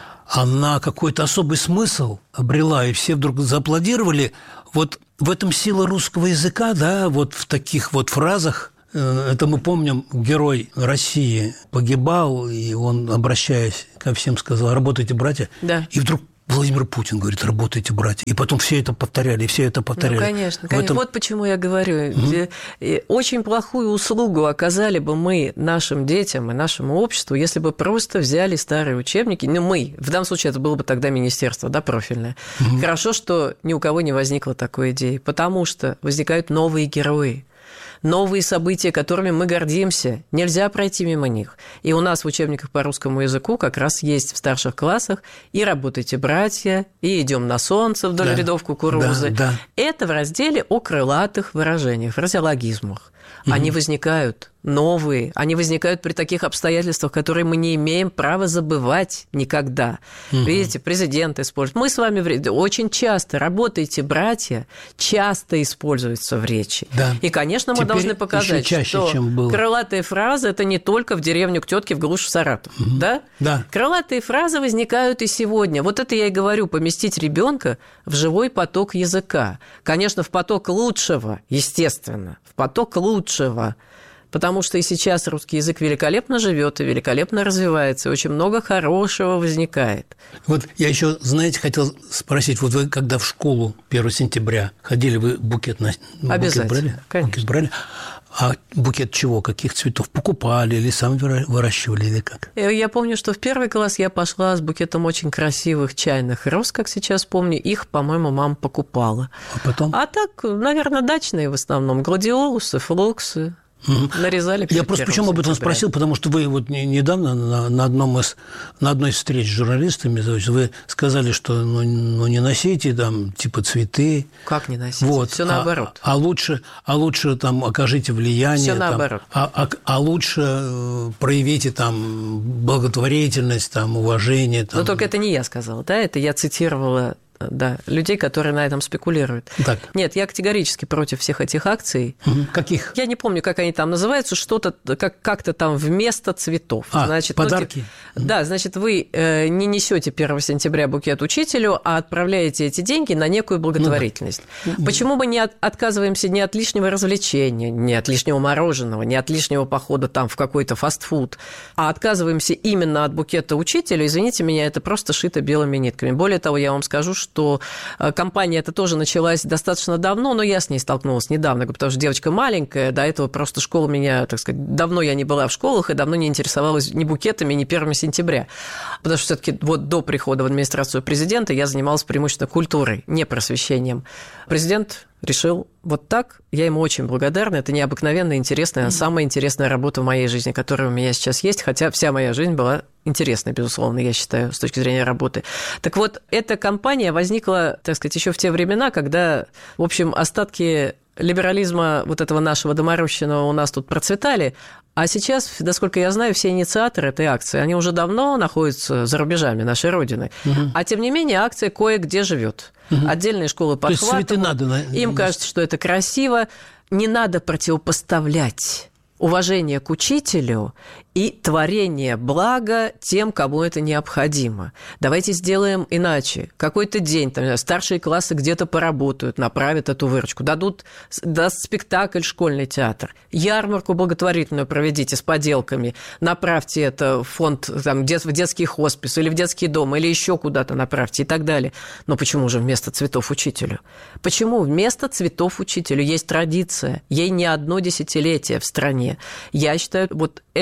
Она какой-то особый смысл обрела, и все вдруг зааплодировали. Вот в этом сила русского языка, да, вот в таких вот фразах. Это мы помним, герой России погибал, и он, обращаясь ко всем, сказал «Работайте, братья». Да. И вдруг Владимир Путин говорит «Работайте, братья». И потом все это повторяли, и все это повторяли. Ну, конечно. конечно. Этом... Вот почему я говорю. Mm-hmm. Очень плохую услугу оказали бы мы нашим детям и нашему обществу, если бы просто взяли старые учебники. Ну, мы. В данном случае это было бы тогда министерство, да, профильное. Mm-hmm. Хорошо, что ни у кого не возникло такой идеи, потому что возникают новые герои. Новые события, которыми мы гордимся, нельзя пройти мимо них. И у нас в учебниках по русскому языку как раз есть в старших классах и «Работайте, братья», и «Идем на солнце» вдоль да. рядов кукурузы. Да, да. Это в разделе о крылатых выражениях, фразеологизмах. Угу. Они возникают новые, они возникают при таких обстоятельствах, которые мы не имеем права забывать никогда. Угу. Видите, президент использует. Мы с вами очень часто «Работайте, братья» часто используется в речи. Да. И, конечно, мы Теперь должны показать, чаще, что чем было. Крылатые фразы – это не только в деревню к тетке в глушь в Саратов. Угу. Да? Да. Крылатые фразы возникают и сегодня. Вот это я и говорю, поместить ребенка в живой поток языка. Конечно, в поток лучшего, естественно, в поток лучшего. Потому что и сейчас русский язык великолепно живет и великолепно развивается, и очень много хорошего возникает. Вот я еще, знаете, хотел спросить, вот вы когда в школу первого сентября ходили, вы букет на Обязательно, букет брали? Конечно. Букет брали? А букет чего, каких цветов? Покупали или сами выращивали, или как? Я помню, что в первый класс я пошла с букетом очень красивых чайных роз, как сейчас помню. Их, по-моему, мама покупала. А потом? А так, наверное, дачные в основном. Гладиолусы, флоксы. Угу. Нарезали. Я просто почему об этом спросил, потому что вы вот недавно на, на, одном из, на одной из встреч с журналистами вы сказали, что ну, ну не носите там типа цветы. Как не носите? Вот. Все наоборот. А, а лучше, а лучше там окажите влияние. Все там, наоборот. А, а, а лучше проявите там благотворительность, там уважение. Там. Но только это не я сказала, да, это я цитировала. Да, людей, которые на этом спекулируют. Так. Нет, я категорически против всех этих акций. Угу. Каких? Я не помню, как они там называются, что-то как- как-то там вместо цветов. А, значит, подарки? Ну, да, значит, вы э, не несете первого сентября букет учителю, а отправляете эти деньги на некую благотворительность. Ну, да. Почему мы не от- отказываемся ни от лишнего развлечения, ни от лишнего мороженого, ни от лишнего похода там в какой-то фастфуд, а отказываемся именно от букета учителю? Извините меня, это просто шито белыми нитками. Более того, я вам скажу, что что кампания эта тоже началась достаточно давно, но я с ней столкнулась недавно, потому что девочка маленькая, до этого просто школа меня, так сказать, давно я не была в школах и давно не интересовалась ни букетами, ни первого сентября, потому что все-таки вот до прихода в администрацию президента я занималась преимущественно культурой, не просвещением. Президент решил вот так, я ему очень благодарна, это необыкновенно интересная, самая интересная работа в моей жизни, которая у меня сейчас есть, хотя вся моя жизнь была интересной, безусловно, я считаю, с точки зрения работы. Так вот, эта кампания возникла, так сказать, еще в те времена, когда, в общем, остатки либерализма вот этого нашего доморощенного у нас тут процветали, а сейчас, насколько я знаю, все инициаторы этой акции, они уже давно находятся за рубежами нашей Родины, угу. а тем не менее акция кое-где живет. Угу. Отдельные школы подхватывают, им кажется, что это красиво, не надо противопоставлять уважение к учителю и творение блага тем, кому это необходимо. Давайте сделаем иначе. Какой-то день, там, старшие классы где-то поработают, направят эту выручку, дадут, даст спектакль школьный театр, ярмарку благотворительную проведите с поделками, направьте это в фонд, там, в детский хоспис или в детский дом, или еще куда-то направьте и так далее. Но почему же вместо цветов учителю? Почему вместо цветов учителю? Есть традиция, ей не одно десятилетие в стране. Я считаю, вот эту акцию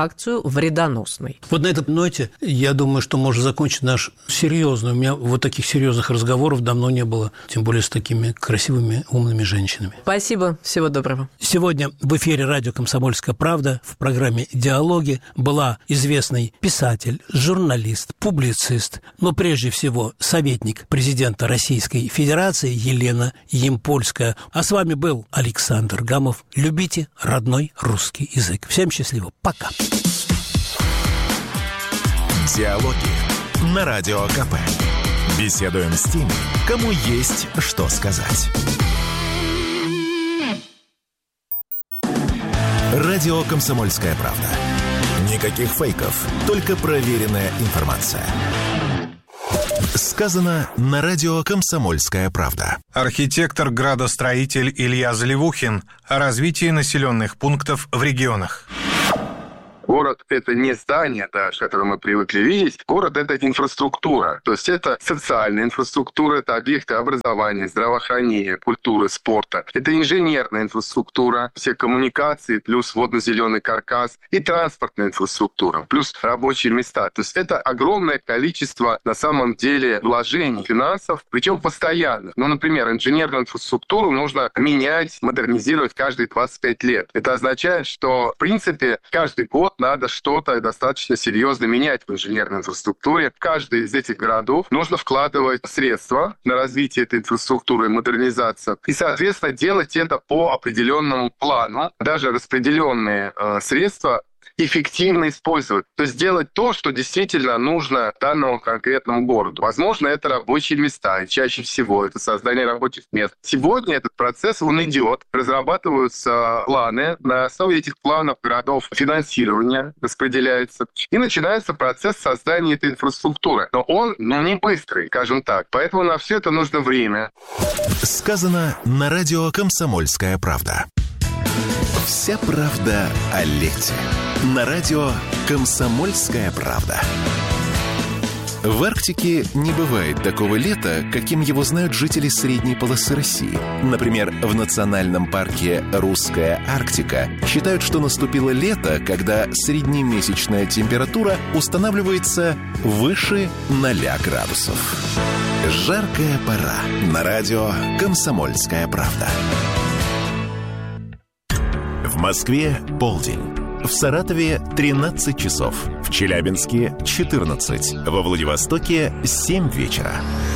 акцию вредоносной. Вот на этой ноте, я думаю, что можно закончить наш серьезный. У меня вот таких серьезных разговоров давно не было, тем более с такими красивыми, умными женщинами. Спасибо, всего доброго. Сегодня в эфире радио «Комсомольская правда» в программе «Диалоги» была известный писатель, журналист, публицист, но прежде всего советник президента Российской Федерации Елена Ямпольская. А с вами был Александр Гамов. Любите родной русский язык. Всем счастливо. Пока. Диалоги на Радио КП. Беседуем с теми, кому есть что сказать. Радио «Комсомольская правда». Никаких фейков, только проверенная информация. Сказано на радио «Комсомольская правда». Архитектор-градостроитель Илья Заливухин о развитии населенных пунктов в регионах. Город – это не здание, да, которое мы привыкли видеть. Город – это инфраструктура. То есть это социальная инфраструктура, это объекты образования, здравоохранения, культуры, спорта. Это инженерная инфраструктура, все коммуникации, плюс водно-зеленый каркас и транспортная инфраструктура, плюс рабочие места. То есть это огромное количество, на самом деле, вложений финансов, причем постоянных. Ну, например, инженерную инфраструктуру нужно менять, модернизировать каждые двадцать пять лет. Это означает, что, в принципе, каждый год надо что-то достаточно серьезно менять в инженерной инфраструктуре. В каждый из этих городов нужно вкладывать средства на развитие этой инфраструктуры и модернизацию. И, соответственно, делать это по определенному плану. Даже распределенные э, средства эффективно использовать. То есть делать то, что действительно нужно данному конкретному городу. Возможно, это рабочие места, и чаще всего это создание рабочих мест. Сегодня этот процесс, он идет, разрабатываются планы, на основе этих планов городов финансирование распределяется, и начинается процесс создания этой инфраструктуры. Но он, ну, не быстрый, скажем так, поэтому на все это нужно время. Сказано на радио «Комсомольская правда». Вся правда о лете. На радио «Комсомольская правда». В Арктике не бывает такого лета, каким его знают жители средней полосы России. Например, в национальном парке «Русская Арктика» считают, что наступило лето, когда среднемесячная температура устанавливается выше ноля градусов. Жаркая пора. На радио «Комсомольская правда». В Москве полдень. В Саратове тринадцать часов. В Челябинске четырнадцать. Во Владивостоке семь вечера.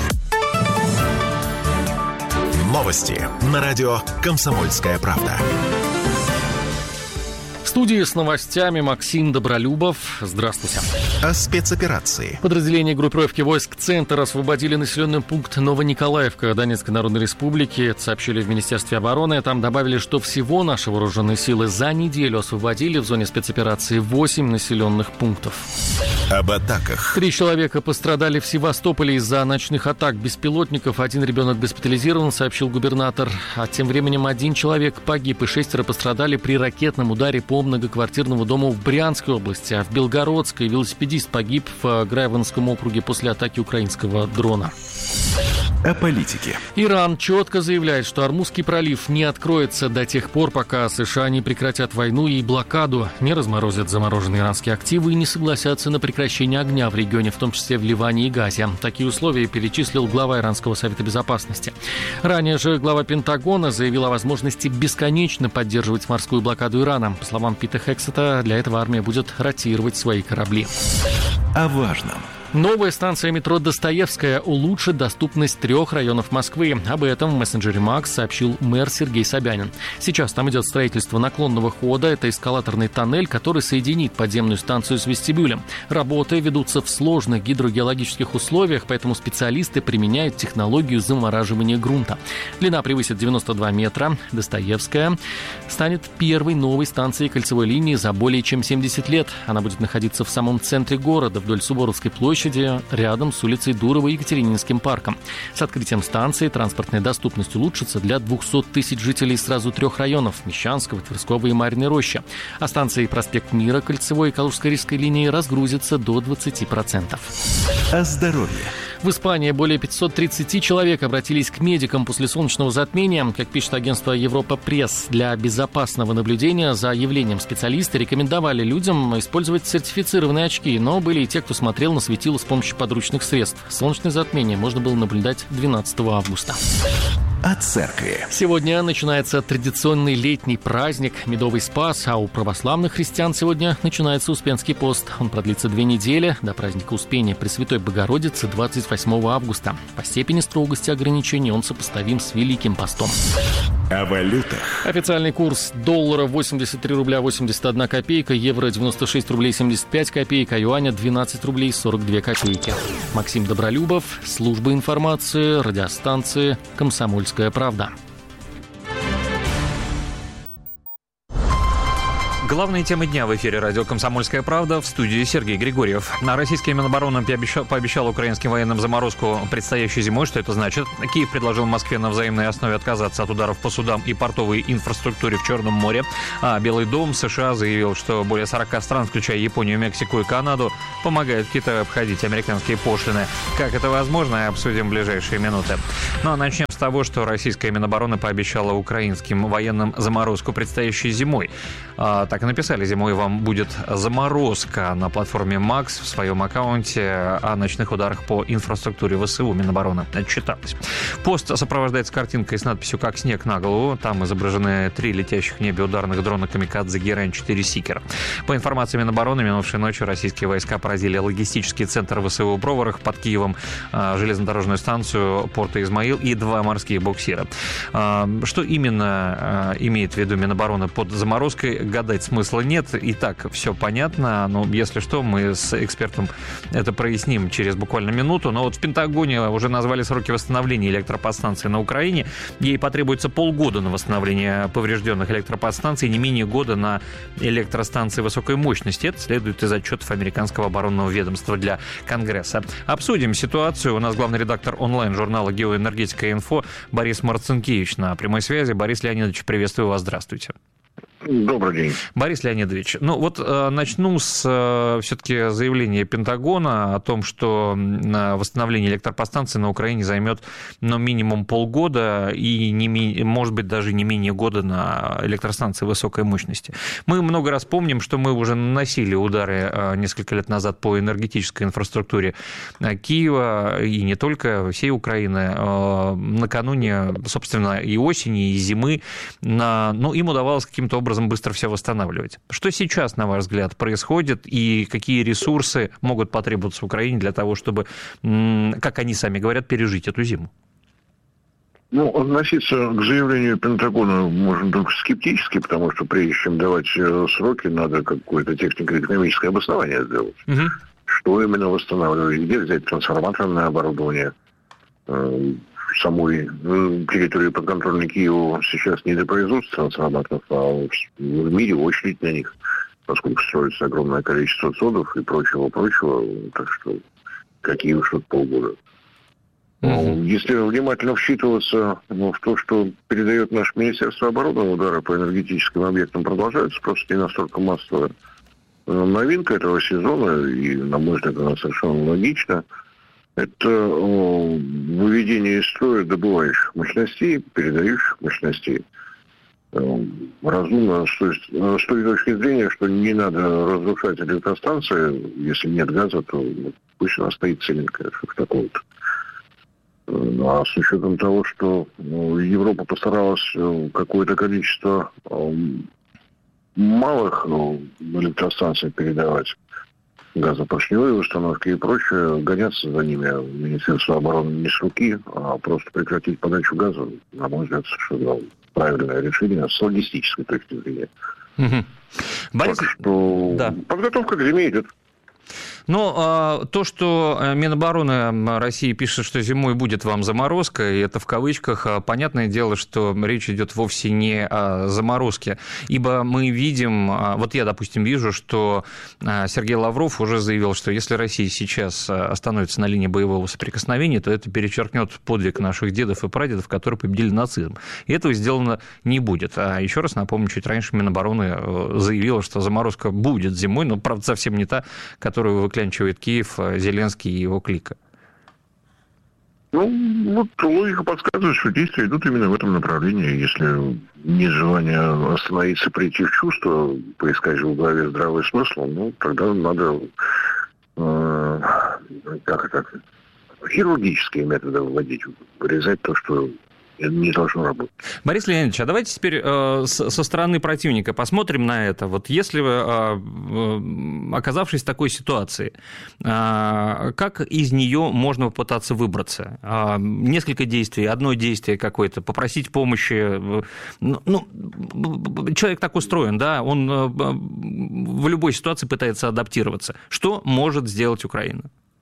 Новости на радио «Комсомольская правда». В студии с новостями Максим Добролюбов. Здравствуйте. О спецоперации. Подразделения группировки войск «Центр» освободили населенный пункт Новониколаевка Донецкой Народной Республики. Это сообщили в Министерстве обороны. Там добавили, что всего наши вооруженные силы за неделю освободили в зоне спецоперации восемь населенных пунктов. Об атаках. Три человека пострадали в Севастополе из-за ночных атак беспилотников. Один ребенок госпитализирован, сообщил губернатор. А тем временем один человек погиб и шестеро пострадали при ракетном ударе по многоквартирному дому в Брянской области, а в Белгородской велосипедист погиб в Грайворонском округе после атаки украинского дрона. О политике. Иран четко заявляет, что Ормузский пролив не откроется до тех пор, пока США не прекратят войну и блокаду, не разморозят замороженные иранские активы и не согласятся на прекращение огня в регионе, в том числе в Ливане и Газе. Такие условия перечислил глава Иранского совета безопасности. Ранее же глава Пентагона заявил о возможности бесконечно поддерживать морскую блокаду Ирана. По словам Пита Хексета, для этого армия будет ротировать свои корабли. О важном. Новая станция метро «Достоевская» улучшит доступность трех районов Москвы. Об этом в мессенджере Макс сообщил мэр Сергей Собянин. Сейчас там идет строительство наклонного хода. Это эскалаторный тоннель, который соединит подземную станцию с вестибюлем. Работы ведутся в сложных гидрогеологических условиях, поэтому специалисты применяют технологию замораживания грунта. Длина превысит девяносто два метра. «Достоевская» станет первой новой станцией кольцевой линии за более чем семьдесят лет. Она будет находиться в самом центре города, вдоль Суворовской площади, рядом с улицей Дурова и Екатерининским парком. С открытием станции транспортная доступность улучшится для двухсот тысяч жителей сразу трех районов – Мещанского, Тверского и Марьиной Рощи. А станции проспект Мира, Кольцевой и Калужско-Рижской линии разгрузятся до двадцати процентов. О здоровье. В Испании более пятьсот тридцать человек обратились к медикам после солнечного затмения. Как пишет агентство Европа Пресс, для безопасного наблюдения за явлением специалисты рекомендовали людям использовать сертифицированные очки, но были и те, кто смотрел на светило с помощью подручных средств. Солнечное затмение можно было наблюдать двенадцатого августа. От церкви. Сегодня начинается традиционный летний праздник Медовый Спас, а у православных христиан сегодня начинается Успенский пост. Он продлится две недели, до праздника Успения Пресвятой Богородицы двадцать восьмого августа. По степени строгости ограничений он сопоставим с Великим постом. О валютах. Официальный курс доллара восемьдесят три рубля восемьдесят одна копейка, евро девяносто шесть рублей семьдесят пять копеек, а юаня двенадцать рублей сорок две копейки. Максим Добролюбов, служба информации, радиостанции «Комсомольская правда». Главные темы дня в эфире радио «Комсомольская правда», в студии Сергей Григорьев. Российский Минобороны пообещал, пообещал украинским военным заморозку предстоящей зимой. Что это значит? Киев предложил Москве на взаимной основе отказаться от ударов по судам и портовой инфраструктуре в Черном море. А Белый дом США заявил, что более сорока стран, включая Японию, Мексику и Канаду, помогают Китаю обходить американские пошлины. Как это возможно, обсудим в ближайшие минуты. Ну а начнем с того, что российская Минобороны пообещала украинским военным заморозку предстоящей зимой. А, так и написали: зимой вам будет заморозка на платформе Макс в своем аккаунте о ночных ударах по инфраструктуре ВСУ. Минобороны отчиталась. Пост сопровождается картинкой с надписью «Как снег на голову». Там изображены три летящих в небе ударных дрона «Камикадзе» Герань четыре «Сикер». По информации Минобороны, минувшей ночью российские войска поразили логистический центр ВСУ Броварах под Киевом, железнодорожную станцию порта Измаил и два морские буксира. Что именно имеет в виду Минобороны под заморозкой, гадать смысла нет. И так все понятно. Но если что, мы с экспертом это проясним через буквально минуту. Но вот в Пентагоне уже назвали сроки восстановления электроподстанций на Украине. Ей потребуется полгода на восстановление поврежденных электроподстанций, не менее года на электростанции высокой мощности. Это следует из отчетов американского оборонного ведомства для Конгресса. Обсудим ситуацию. У нас главный редактор онлайн-журнала «Геоэнергетика инфо» Борис Марцинкевич на прямой связи. Борис Леонидович, приветствую вас. Здравствуйте. Добрый день. Борис Леонидович, ну вот э, начну с э, все-таки заявления Пентагона о том, что э, восстановление электроподстанций на Украине займет ну, минимум полгода и, не ми- может быть, даже не менее года на электростанции высокой мощности. Мы много раз помним, что мы уже наносили удары э, несколько лет назад по энергетической инфраструктуре э, Киева и не только, всей Украины. Э, накануне, собственно, и осени, и зимы, на, ну, им удавалось каким-то образом образом быстро все восстанавливать. Что сейчас, на ваш взгляд, происходит и какие ресурсы могут потребоваться в Украине для того, чтобы, как они сами говорят, пережить эту зиму? Ну, относиться к заявлению Пентагона можно только скептически, потому что прежде чем давать сроки, надо какое-то технико-экономическое обоснование сделать. Угу. Что именно восстанавливать, где взять трансформаторное оборудование. Самой территории подконтрольной Киеву сейчас не до производства трансформаторов, а в мире очередь на них, поскольку строится огромное количество цодов и прочего-прочего, так что какие уж тут полгода. Mm-hmm. Если внимательно вчитываться ну, в то, что передает наше Министерство обороны, удары по энергетическим объектам продолжаются, просто не настолько массовая новинка этого сезона, и, на мой взгляд, она совершенно логична. Это выведение из строя добывающих мощностей, передающих мощностей. Разумно с той, с той точки зрения, что не надо разрушать электростанции. Если нет газа, то пусть она стоит целенькая, как такое-то. А с учетом того, что Европа постаралась какое-то количество малых электростанций передавать, газопоршневые установки и прочее, гоняться за ними Министерство обороны не с руки, а просто прекратить подачу газа, на мой взгляд, совершенно правильное решение с логистической точки зрения. Угу. Борис... Так что да. Подготовка к зиме идет. Но то, что Минобороны России пишет, что зимой будет вам заморозка, и это в кавычках, понятное дело, что речь идет вовсе не о заморозке, ибо мы видим, вот я, допустим, вижу, что Сергей Лавров уже заявил, что если Россия сейчас остановится на линии боевого соприкосновения, то это перечеркнет подвиг наших дедов и прадедов, которые победили нацизм. И этого сделано не будет. А еще раз напомню, чуть раньше Минобороны заявила, что заморозка будет зимой, но, правда, совсем не та, которую вы выклянчивает Киев, Зеленский и его клика. Ну, вот логика подсказывает, что действия идут именно в этом направлении. Если нет желания остановиться, прийти в чувство, поискать же в голове здравый смысл, ну, тогда надо, э, как это, хирургические методы вводить, вырезать то, что не должно работать. Борис Леонидович, а давайте теперь э, с, со стороны противника посмотрим на это. Вот если вы, э, оказавшись в такой ситуации, э, как из нее можно попытаться выбраться? Э, несколько действий, одно действие какое-то, попросить помощи. Э, ну, человек так устроен, да, он э, в любой ситуации пытается адаптироваться. Что может сделать Украина?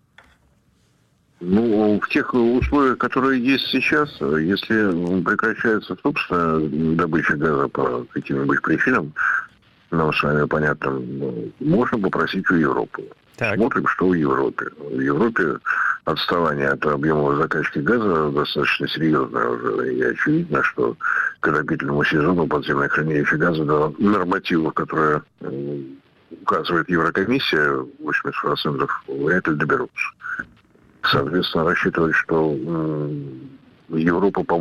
Ну, в тех условиях, которые есть сейчас, если прекращается, собственно, добыча газа по каким-нибудь причинам, нам с вами понятно, можно попросить у Европы. Так. Смотрим, что в Европе. В Европе отставание от объемов закачки газа достаточно серьезное уже. И очевидно, что к отопительному сезону подземное хранилище газа до нормативов, которые указывает Еврокомиссия, восемьдесят процентов вряд ли доберутся. Соответственно, рассчитывать, что Европа поможет